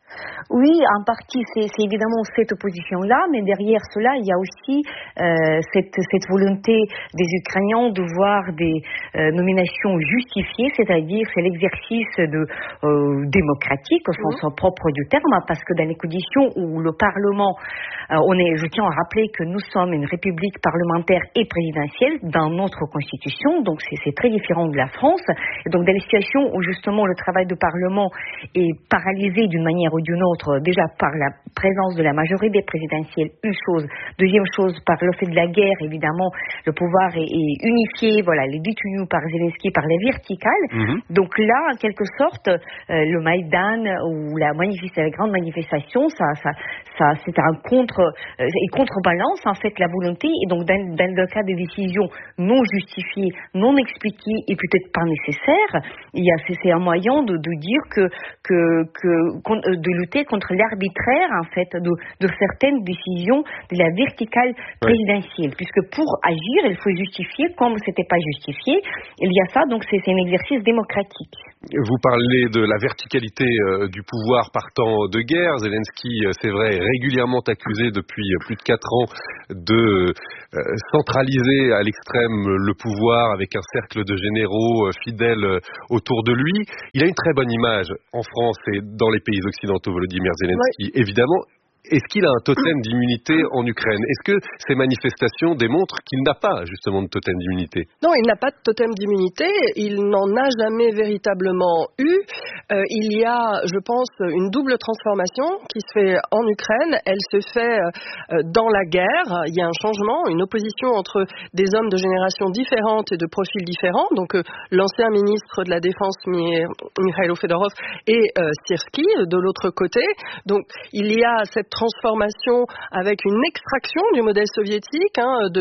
Oui, en partie, c'est évidemment cette opposition-là, mais derrière cela, il y a aussi cette volonté des Ukrainiens de voir des nominations justifiées, c'est-à-dire c'est l'exercice démocratique au sens propre du terme, parce que dans les conditions où le Parlement, je tiens à rappeler que nous sommes une république parlementaire et présidentielle dans notre constitution, donc c'est très différent de la France. Et donc dans les situations où justement le travail du Parlement est paralysé d'une manière ou d'une autre, déjà par la présence de la majorité présidentielle, une chose. Deuxième chose, par le fait de la guerre, évidemment, le pouvoir est unifié, voilà, les détenus par Zelensky, par la verticale. Donc là, en quelque sorte, le Maïdan ou la grande manifestation, c'est un contrebalance, en fait, la volonté. Et donc, dans le cas des décisions non justifiées, non expliquées et peut-être pas nécessaires, c'est un moyen de dire de lutter contre l'arbitraire, en fait, de certaines décisions de la verticale présidentielle. Puisque pour agir, il faut justifier, comme c'était pas justifié. Il y a ça, donc c'est un exercice démocratique. Vous parlez de la verticalité du pouvoir partant de guerre. Zelensky, c'est vrai, est régulièrement accusé depuis plus de 4 ans de centraliser à l'extrême le pouvoir avec un cercle de généraux fidèles autour de lui. Il a une très bonne image en France et dans les pays occidentaux, Volodymyr Zelensky, évidemment. Est-ce qu'il a un totem d'immunité en Ukraine? Est-ce que ces manifestations démontrent qu'il n'a pas justement de totem d'immunité? Non, il n'a pas de totem d'immunité. Il n'en a jamais véritablement eu. Il y a, je pense, une double transformation qui se fait en Ukraine. Elle se fait dans la guerre. Il y a un changement, une opposition entre des hommes de générations différentes et de profils différents. Donc l'ancien ministre de la Défense, Mikhailo Fedorov, et Syrski de l'autre côté. Donc il y a cette transformation avec une extraction du modèle soviétique,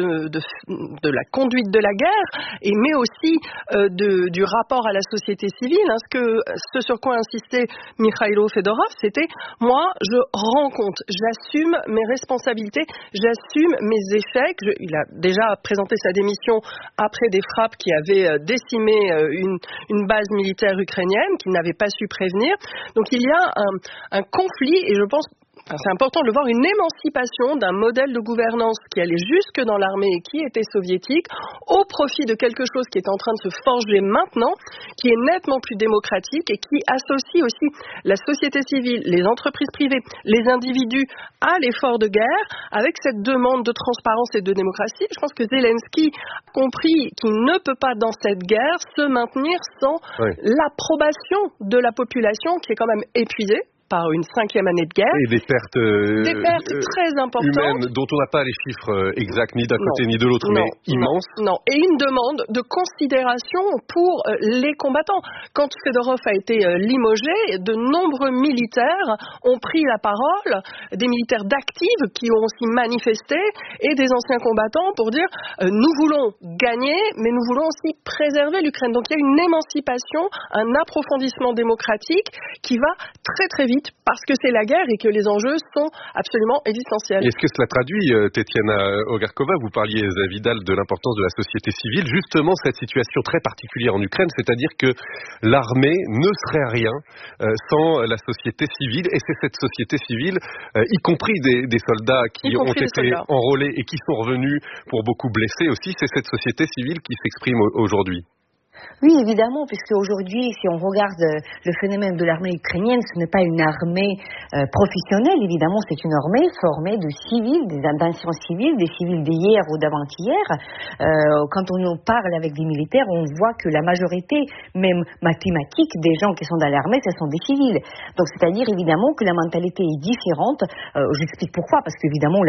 de la conduite de la guerre, mais aussi du rapport à la société civile. Ce sur quoi insistait Mikhailo Fedorov, c'était « moi, je rends compte, j'assume mes responsabilités, j'assume mes échecs ». Il a déjà présenté sa démission après des frappes qui avaient décimé une base militaire ukrainienne qu'il n'avait pas su prévenir. Donc il y a un conflit, et je pense c'est important de le voir, une émancipation d'un modèle de gouvernance qui allait jusque dans l'armée et qui était soviétique, au profit de quelque chose qui est en train de se forger maintenant, qui est nettement plus démocratique et qui associe aussi la société civile, les entreprises privées, les individus à l'effort de guerre, avec cette demande de transparence et de démocratie. Je pense que Zelensky a compris qu'il ne peut pas, dans cette guerre, se maintenir sans l'approbation de la population qui est quand même épuisée par une 5e année de guerre. Et des pertes très importantes. Humaines, dont on n'a pas les chiffres exacts, ni d'un côté ni de l'autre, mais immenses. Non, et une demande de considération pour les combattants. Quand Fedorov a été limogé, de nombreux militaires ont pris la parole, des militaires d'actifs qui ont aussi manifesté, et des anciens combattants pour dire nous voulons gagner, mais nous voulons aussi préserver l'Ukraine. Donc il y a une émancipation, un approfondissement démocratique qui va très très vite, parce que c'est la guerre et que les enjeux sont absolument existentiels. Est-ce que cela traduit, Tetiana Ogarkova, vous parliez, Vidal, de l'importance de la société civile, justement cette situation très particulière en Ukraine, c'est-à-dire que l'armée ne serait rien sans la société civile, et c'est cette société civile, y compris des soldats qui ont été enrôlés et qui sont revenus pour beaucoup blessés aussi, c'est cette société civile qui s'exprime aujourd'hui. Oui, évidemment, puisque aujourd'hui, si on regarde le phénomène de l'armée ukrainienne, ce n'est pas une armée professionnelle, évidemment, c'est une armée formée de civils, d'anciens civils, des civils d'hier ou d'avant-hier. Quand on nous parle avec des militaires, on voit que la majorité, même mathématique, des gens qui sont dans l'armée, ce sont des civils. Donc, c'est-à-dire, évidemment, que la mentalité est différente. J'explique pourquoi, parce qu'évidemment,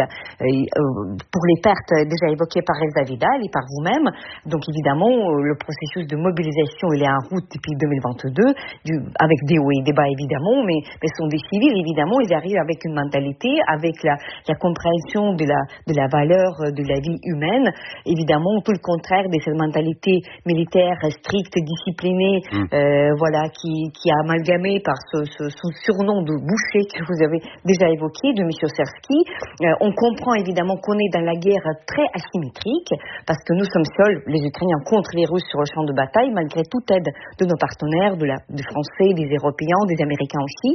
pour les pertes déjà évoquées par Elsa Vidal et par vous-même, donc évidemment, le processus de mobilisation, il est en route depuis 2022, avec des hauts et des bas évidemment, mais ce sont des civils évidemment, ils arrivent avec une mentalité, avec la compréhension de la valeur de la vie humaine, évidemment tout le contraire de cette mentalité militaire stricte, disciplinée, qui est amalgamée par ce surnom de boucher que vous avez déjà évoqué, de M. Syrski. On comprend évidemment qu'on est dans la guerre très asymétrique, parce que nous sommes seuls, les Ukrainiens, contre les Russes sur le champ de bataille, malgré toute aide de nos partenaires, des Français, des Européens, des Américains aussi.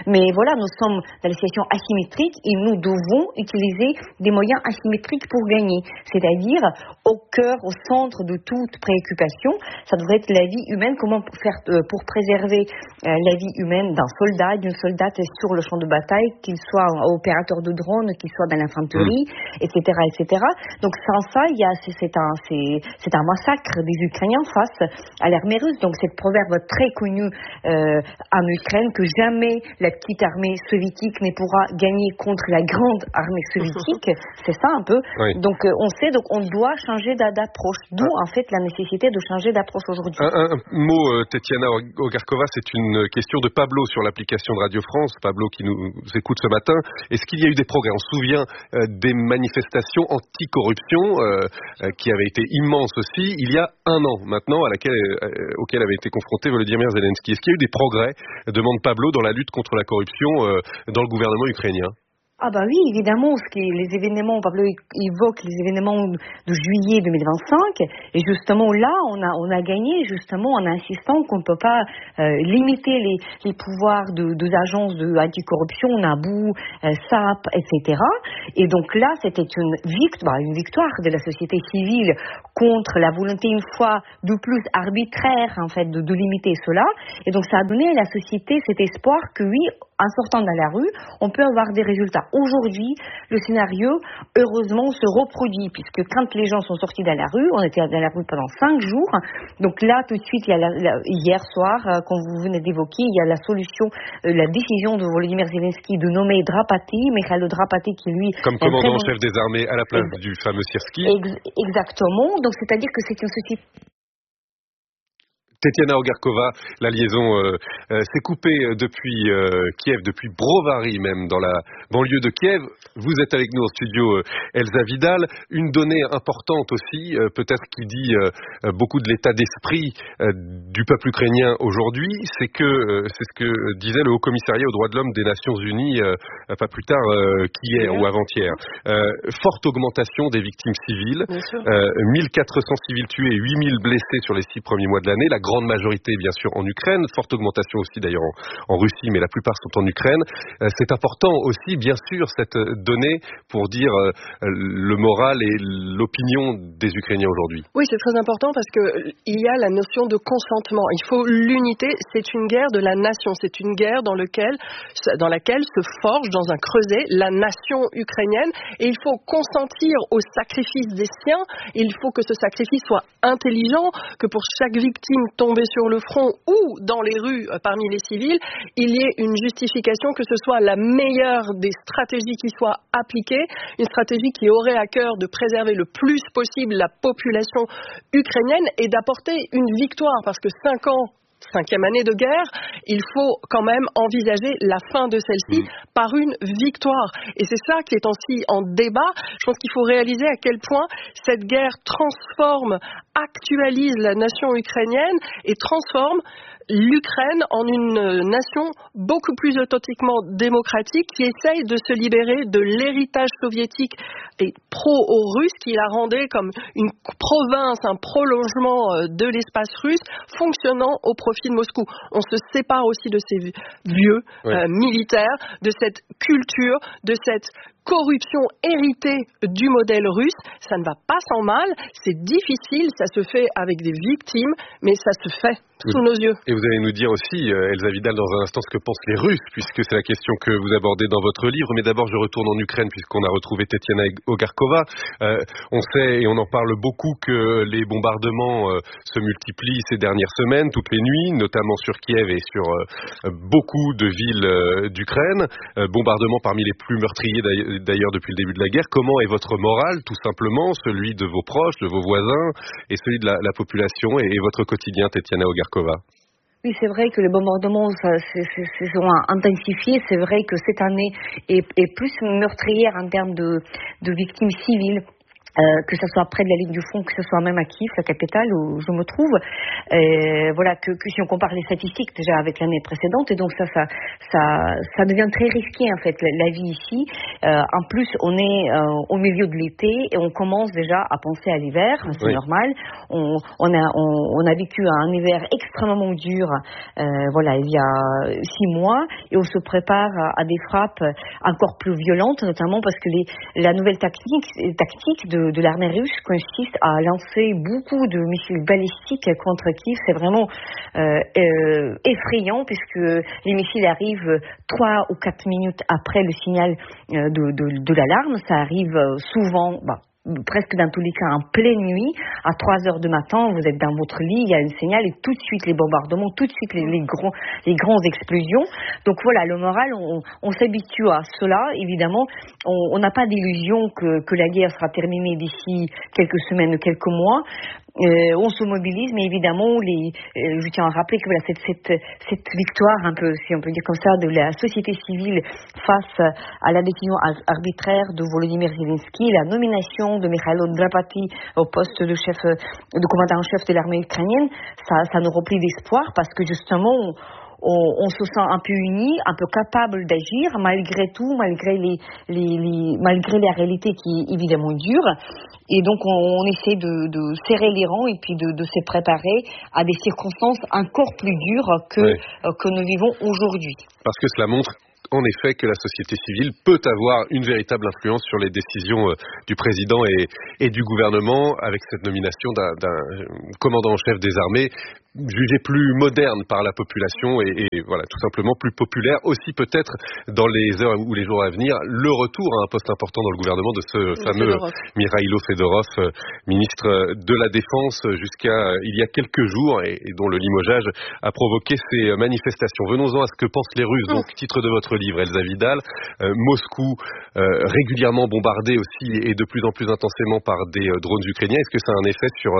Mais voilà, nous sommes dans la situation asymétrique et nous devons utiliser des moyens asymétriques pour gagner. C'est-à-dire, au cœur, au centre de toute préoccupation, ça devrait être la vie humaine. Comment faire pour préserver la vie humaine d'un soldat, d'une soldate sur le champ de bataille, qu'il soit opérateur de drone, qu'il soit dans l'infanterie, etc., etc. Donc sans ça, c'est un massacre des Ukrainiens face à l'armée russe. Donc cette proverbe très connue en Ukraine que jamais la petite armée soviétique ne pourra gagner contre la grande armée soviétique, c'est ça un peu. Oui. Donc on doit changer d'approche. D'où en fait la nécessité de changer d'approche aujourd'hui. Un mot, Tetiana Ogarkova, c'est une question de Pablo sur l'application de Radio France. Pablo qui nous écoute ce matin. Est-ce qu'il y a eu des progrès? On se souvient des manifestations anti-corruption qui avaient été immenses aussi il y a un an maintenant, auquel avait été confronté Volodymyr Zelensky. Est-ce qu'il y a eu des progrès, demande Pablo, dans la lutte contre la corruption dans le gouvernement ukrainien? Ah bah oui, évidemment, les événements, Pablo évoque les événements de juillet 2025, et justement là, on a gagné justement en insistant qu'on ne peut pas limiter les pouvoirs des agences anticorruption, NABU, SAP, etc. Et donc là, c'était une victoire de la société civile contre la volonté une fois de plus arbitraire en fait de limiter cela. Et donc ça a donné à la société cet espoir que oui, en sortant dans la rue, on peut avoir des résultats. Aujourd'hui, le scénario, heureusement, se reproduit, puisque quand les gens sont sortis dans la rue, on était dans la rue pendant 5 jours. Donc là, tout de suite, il y a hier soir, comme vous venez d'évoquer, il y a la solution, la décision de Volodymyr Zelensky de nommer Drapati, Mikhail Drapati, qui lui... Comme commandant en chef des armées à la place du fameux Syrski. Exactement. Donc c'est-à-dire que c'est une société... Tetiana Ogarkova, la liaison s'est coupée depuis Kiev, depuis Brovary même, dans la banlieue de Kiev. Vous êtes avec nous en studio, Elsa Vidal. Une donnée importante aussi, peut-être qui dit beaucoup de l'état d'esprit du peuple ukrainien aujourd'hui, c'est ce que disait le Haut-Commissariat aux droits de l'homme des Nations Unies pas plus tard qu'hier ou avant-hier. Forte augmentation des victimes civiles, 1400 civils tués et 8000 blessés sur les 6 premiers mois de l'année. La grande majorité, bien sûr, en Ukraine. Forte augmentation aussi, d'ailleurs, en Russie, mais la plupart sont en Ukraine. C'est important aussi, bien sûr, cette donnée pour dire le moral et l'opinion des Ukrainiens aujourd'hui. Oui, c'est très important parce que il y a la notion de consentement. Il faut l'unité. C'est une guerre de la nation. C'est une guerre dans laquelle se forge dans un creuset la nation ukrainienne. Et il faut consentir au sacrifice des siens. Il faut que ce sacrifice soit intelligent, que pour chaque victime tombée sur le front ou dans les rues parmi les civils, il y ait une justification, que ce soit la meilleure des stratégies qui soit appliquée, une stratégie qui aurait à cœur de préserver le plus possible la population ukrainienne et d'apporter une victoire, parce que 5e année de guerre, il faut quand même envisager la fin de celle-ci par une victoire. Et c'est ça qui est aussi en débat. Je pense qu'il faut réaliser à quel point cette guerre actualise la nation ukrainienne et transforme l'Ukraine en une nation beaucoup plus authentiquement démocratique qui essaye de se libérer de l'héritage soviétique et pro-russe qui la rendait comme une province, un prolongement de l'espace russe fonctionnant au profit de Moscou. On se sépare aussi de ces vieux militaires, de cette culture, de cette corruption héritée du modèle russe. Ça ne va pas sans mal, c'est difficile, ça se fait avec des victimes, mais ça se fait sous nos yeux. Et vous allez nous dire aussi, Elsa Vidal, dans un instant, ce que pensent les Russes, puisque c'est la question que vous abordez dans votre livre. Mais d'abord, je retourne en Ukraine, puisqu'on a retrouvé Tetiana Ogarkova. On sait, et on en parle beaucoup, que les bombardements se multiplient ces dernières semaines, toutes les nuits, notamment sur Kiev et sur beaucoup de villes d'Ukraine. Bombardements parmi les plus meurtriers d'ailleurs depuis le début de la guerre. Comment est votre moral, tout simplement, celui de vos proches, de vos voisins, et celui de la population, et votre quotidien, Tetiana Ogarkova? Oui, c'est vrai que les bombardements se sont intensifiés. C'est vrai que cette année est plus meurtrière en termes de victimes civiles. que ce soit près de la ligne du front, que ce soit même à Kiev, la capitale où je me trouve. Voilà, que si on compare les statistiques déjà avec l'année précédente, et donc ça devient très risqué en fait la vie ici. En plus, on est au milieu de l'été et on commence déjà à penser à l'hiver, c'est normal. On a vécu un hiver extrêmement dur, voilà, il y a 6 mois, et on se prépare à des frappes encore plus violentes, notamment parce que la nouvelle tactique de l'armée russe consiste à lancer beaucoup de missiles balistiques contre Kiev. C'est vraiment effrayant puisque les missiles arrivent 3 ou 4 minutes après le signal de l'alarme. Ça arrive souvent, presque dans tous les cas en pleine nuit, à 3 heures du matin, vous êtes dans votre lit, il y a un signal et tout de suite les bombardements, tout de suite les grandes explosions. Donc voilà, le moral, on s'habitue à cela. Évidemment, on n'a pas d'illusion que la guerre sera terminée d'ici quelques semaines, quelques mois. On se mobilise, mais évidemment, je tiens à rappeler que voilà, cette victoire, un peu, si on peut dire comme ça, de la société civile face à la décision arbitraire de Volodymyr Zelensky, la nomination de Mikhailo Drapati au poste de commandant en chef de l'armée ukrainienne, ça nous remplit d'espoir parce que justement, on se sent un peu unis, un peu capable d'agir malgré tout, malgré la réalité qui est évidemment dure. Et donc on essaie de serrer les rangs et puis de se préparer à des circonstances encore plus dures que nous vivons aujourd'hui. Parce que cela montre en effet que la société civile peut avoir une véritable influence sur les décisions du président et du gouvernement, avec cette nomination d'un commandant en chef des armées jugé plus moderne par la population et voilà, tout simplement plus populaire aussi, peut-être dans les heures ou les jours à venir, le retour à un poste important dans le gouvernement de ce fameux Mikhailo Fedorov, ministre de la Défense jusqu'à il y a quelques jours et dont le limogeage a provoqué ces manifestations. Venons-en à ce que pensent les Russes. Donc, titre de votre livre, Elsa Vidal, Moscou régulièrement bombardé aussi et de plus en plus intensément par des drones ukrainiens. Est-ce que ça a un effet sur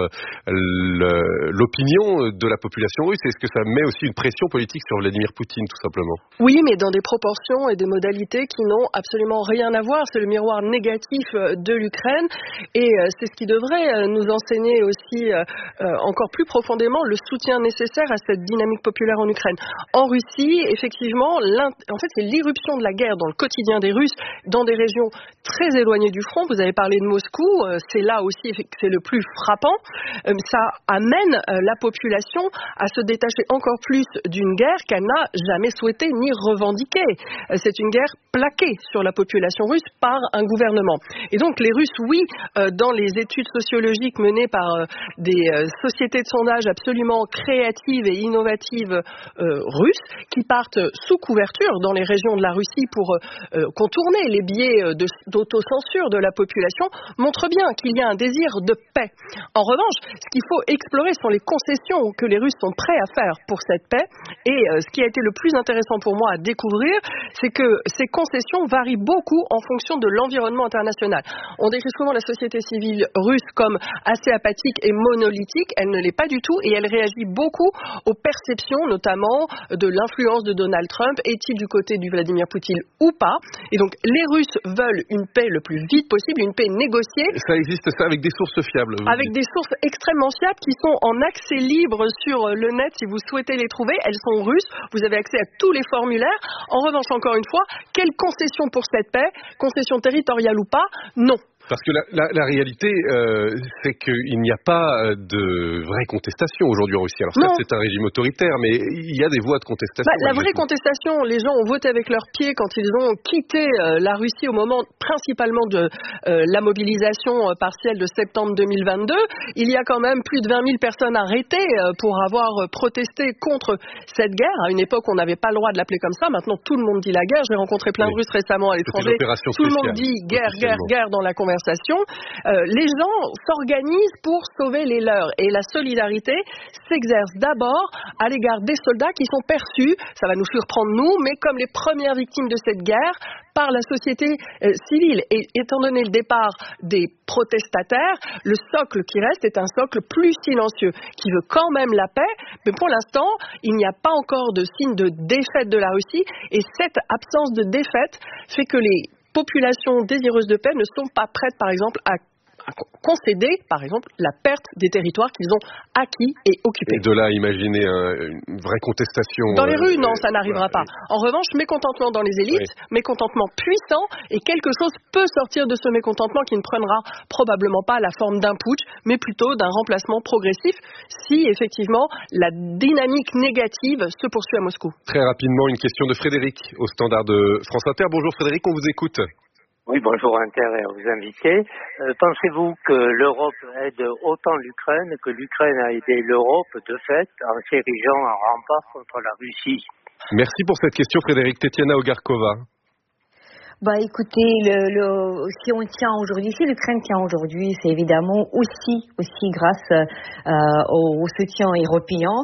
l'opinion de la population russe? Est-ce que ça met aussi une pression politique sur Vladimir Poutine, tout simplement? Oui, mais dans des proportions et des modalités qui n'ont absolument rien à voir. C'est le miroir négatif de l'Ukraine et c'est ce qui devrait nous enseigner aussi encore plus profondément le soutien nécessaire à cette dynamique populaire en Ukraine. En Russie, effectivement, en fait, c'est l'irruption de la guerre dans le quotidien des Russes, dans des régions très éloignées du front. Vous avez parlé de Moscou, c'est là aussi que c'est le plus frappant. Ça amène la population à se détacher encore plus d'une guerre qu'elle n'a jamais souhaité ni revendiquée. C'est une guerre plaquée sur la population russe par un gouvernement. Et donc les Russes, oui, dans les études sociologiques menées par des sociétés de sondage absolument créatives et innovatives russes, qui partent sous couverture dans les régions de la Russie pour contourner les biais d'autocensure de la population, montrent bien qu'il y a un désir de paix. En revanche, ce qu'il faut explorer sont les concessions que les Russes sont prêts à faire pour cette paix. Et ce qui a été le plus intéressant pour moi à découvrir, c'est que ces concessions varient beaucoup en fonction de l'environnement international. On décrit souvent la société civile russe comme assez apathique et monolithique. Elle ne l'est pas du tout et elle réagit beaucoup aux perceptions, notamment de l'influence de Donald Trump. Est-il du côté du Vladimir Poutine ou pas? Et donc les Russes veulent une paix le plus vite possible, une paix négociée. Ça existe, ça, avec des sources fiables? Avec des sources extrêmement fiables qui sont en accès libre sur le net si vous souhaitez les trouver. Elles sont russes. Vous avez accès à tous les formulaires. En revanche, encore une fois, quelle concession pour cette paix? Concession territoriale ou pas? Non. Parce que la réalité, c'est qu'il n'y a pas de vraie contestation aujourd'hui en Russie. Alors certes, c'est un régime autoritaire, mais il y a des voies de contestation. La vraie contestation, les gens ont voté avec leurs pieds quand ils ont quitté la Russie au moment principalement de la mobilisation partielle de septembre 2022. Il y a quand même plus de 20 000 personnes arrêtées pour avoir protesté contre cette guerre. À une époque, on n'avait pas le droit de l'appeler comme ça. Maintenant, tout le monde dit la guerre. J'ai rencontré plein de Russes récemment à l'étranger. Tout le monde dit guerre, guerre, guerre dans la conversation. Les gens s'organisent pour sauver les leurs et la solidarité s'exerce d'abord à l'égard des soldats qui sont perçus, ça va nous surprendre nous, mais comme les premières victimes de cette guerre par la société civile. Et étant donné le départ des protestataires, le socle qui reste est un socle plus silencieux, qui veut quand même la paix, mais pour l'instant, il n'y a pas encore de signe de défaite de la Russie, et cette absence de défaite fait que les populations désireuses de paix ne sont pas prêtes, par exemple, à concéder, par exemple, la perte des territoires qu'ils ont acquis et occupés. Et de là, imaginez une vraie contestation. Dans les rues, non, ça n'arrivera pas. En revanche, mécontentement dans les élites, mécontentement puissant, et quelque chose peut sortir de ce mécontentement qui ne prendra probablement pas la forme d'un putsch, mais plutôt d'un remplacement progressif, si effectivement la dynamique négative se poursuit à Moscou. Très rapidement, une question de Frédéric au standard de France Inter. Bonjour Frédéric, on vous écoute. Oui, bonjour Inter et à vos invités. Pensez-vous que l'Europe aide autant l'Ukraine que l'Ukraine a aidé l'Europe de fait en s'érigeant en rempart contre la Russie? Merci pour cette question Frédéric. Tetiana Ogarkova. Écoutez, si on tient aujourd'hui, si l'Ukraine tient aujourd'hui, c'est évidemment aussi grâce au soutien européen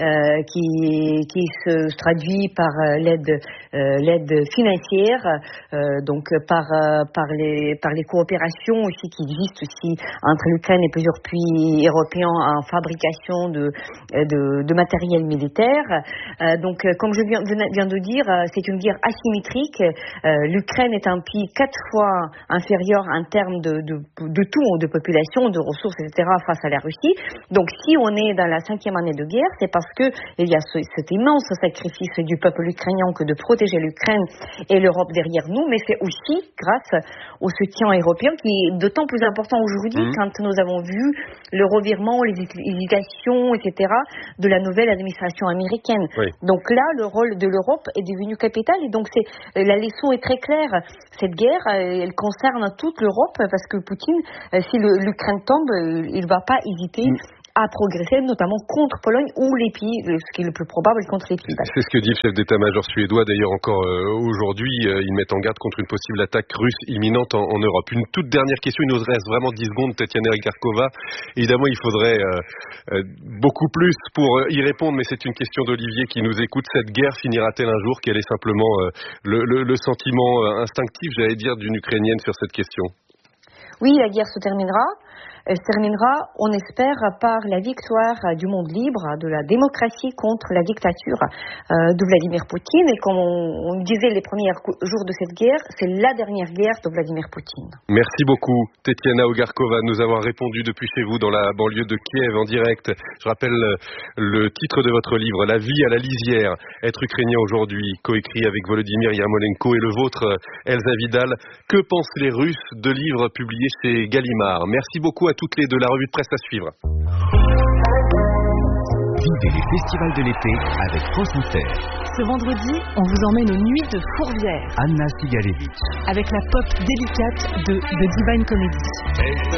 qui se traduit par l'aide financière, donc par les coopérations aussi qui existent aussi entre l'Ukraine et plusieurs pays européens en fabrication de matériel militaire. Donc, comme je viens de dire, c'est une guerre asymétrique. L'Ukraine est un pays 4 fois inférieur en termes de tout, de population, de ressources, etc. face à la Russie. Donc si on est dans la 5e année de guerre, c'est parce que il y a cet immense sacrifice du peuple ukrainien que de protéger l'Ukraine et l'Europe derrière nous, mais c'est aussi grâce au soutien européen qui est d'autant plus important aujourd'hui quand nous avons vu le revirement, les hésitations, etc. de la nouvelle administration américaine. Oui. Donc là, le rôle de l'Europe est devenu capital et donc la leçon est très claire. Cette guerre, elle concerne toute l'Europe parce que Poutine, si l'Ukraine tombe, il ne va pas hésiter à progresser, notamment contre Pologne ou les pays, ce qui est le plus probable, contre les pays. C'est ce que dit le chef d'état-major suédois. D'ailleurs, encore aujourd'hui, ils mettent en garde contre une possible attaque russe imminente en Europe. Une toute dernière question, il nous reste vraiment 10 secondes, Tetiana Ogarkova. Évidemment, il faudrait beaucoup plus pour y répondre, mais c'est une question d'Olivier qui nous écoute. Cette guerre finira-t-elle un jour? Quel est simplement le sentiment instinctif, j'allais dire, d'une Ukrainienne sur cette question? Oui, la guerre se terminera. Elle se terminera, on espère, par la victoire du monde libre, de la démocratie contre la dictature de Vladimir Poutine. Et comme on disait les premiers jours de cette guerre, c'est la dernière guerre de Vladimir Poutine. Merci beaucoup, Tetiana Ogarkova, de nous avoir répondu depuis chez vous dans la banlieue de Kiev en direct. Je rappelle le titre de votre livre, La vie à la lisière, être ukrainien aujourd'hui, coécrit avec Volodymyr Yarmolenko et le vôtre, Elsa Vidal. Que pensent les Russes? 2 livres publiés chez Gallimard. Merci beaucoup à toutes les deux, la revue de presse à suivre. Vivez les festivals de l'été avec France Inter. Ce vendredi, on vous emmène aux Nuits de Fourvière. Anna Sigalevitch. Avec la pop délicate de Divine Comedy.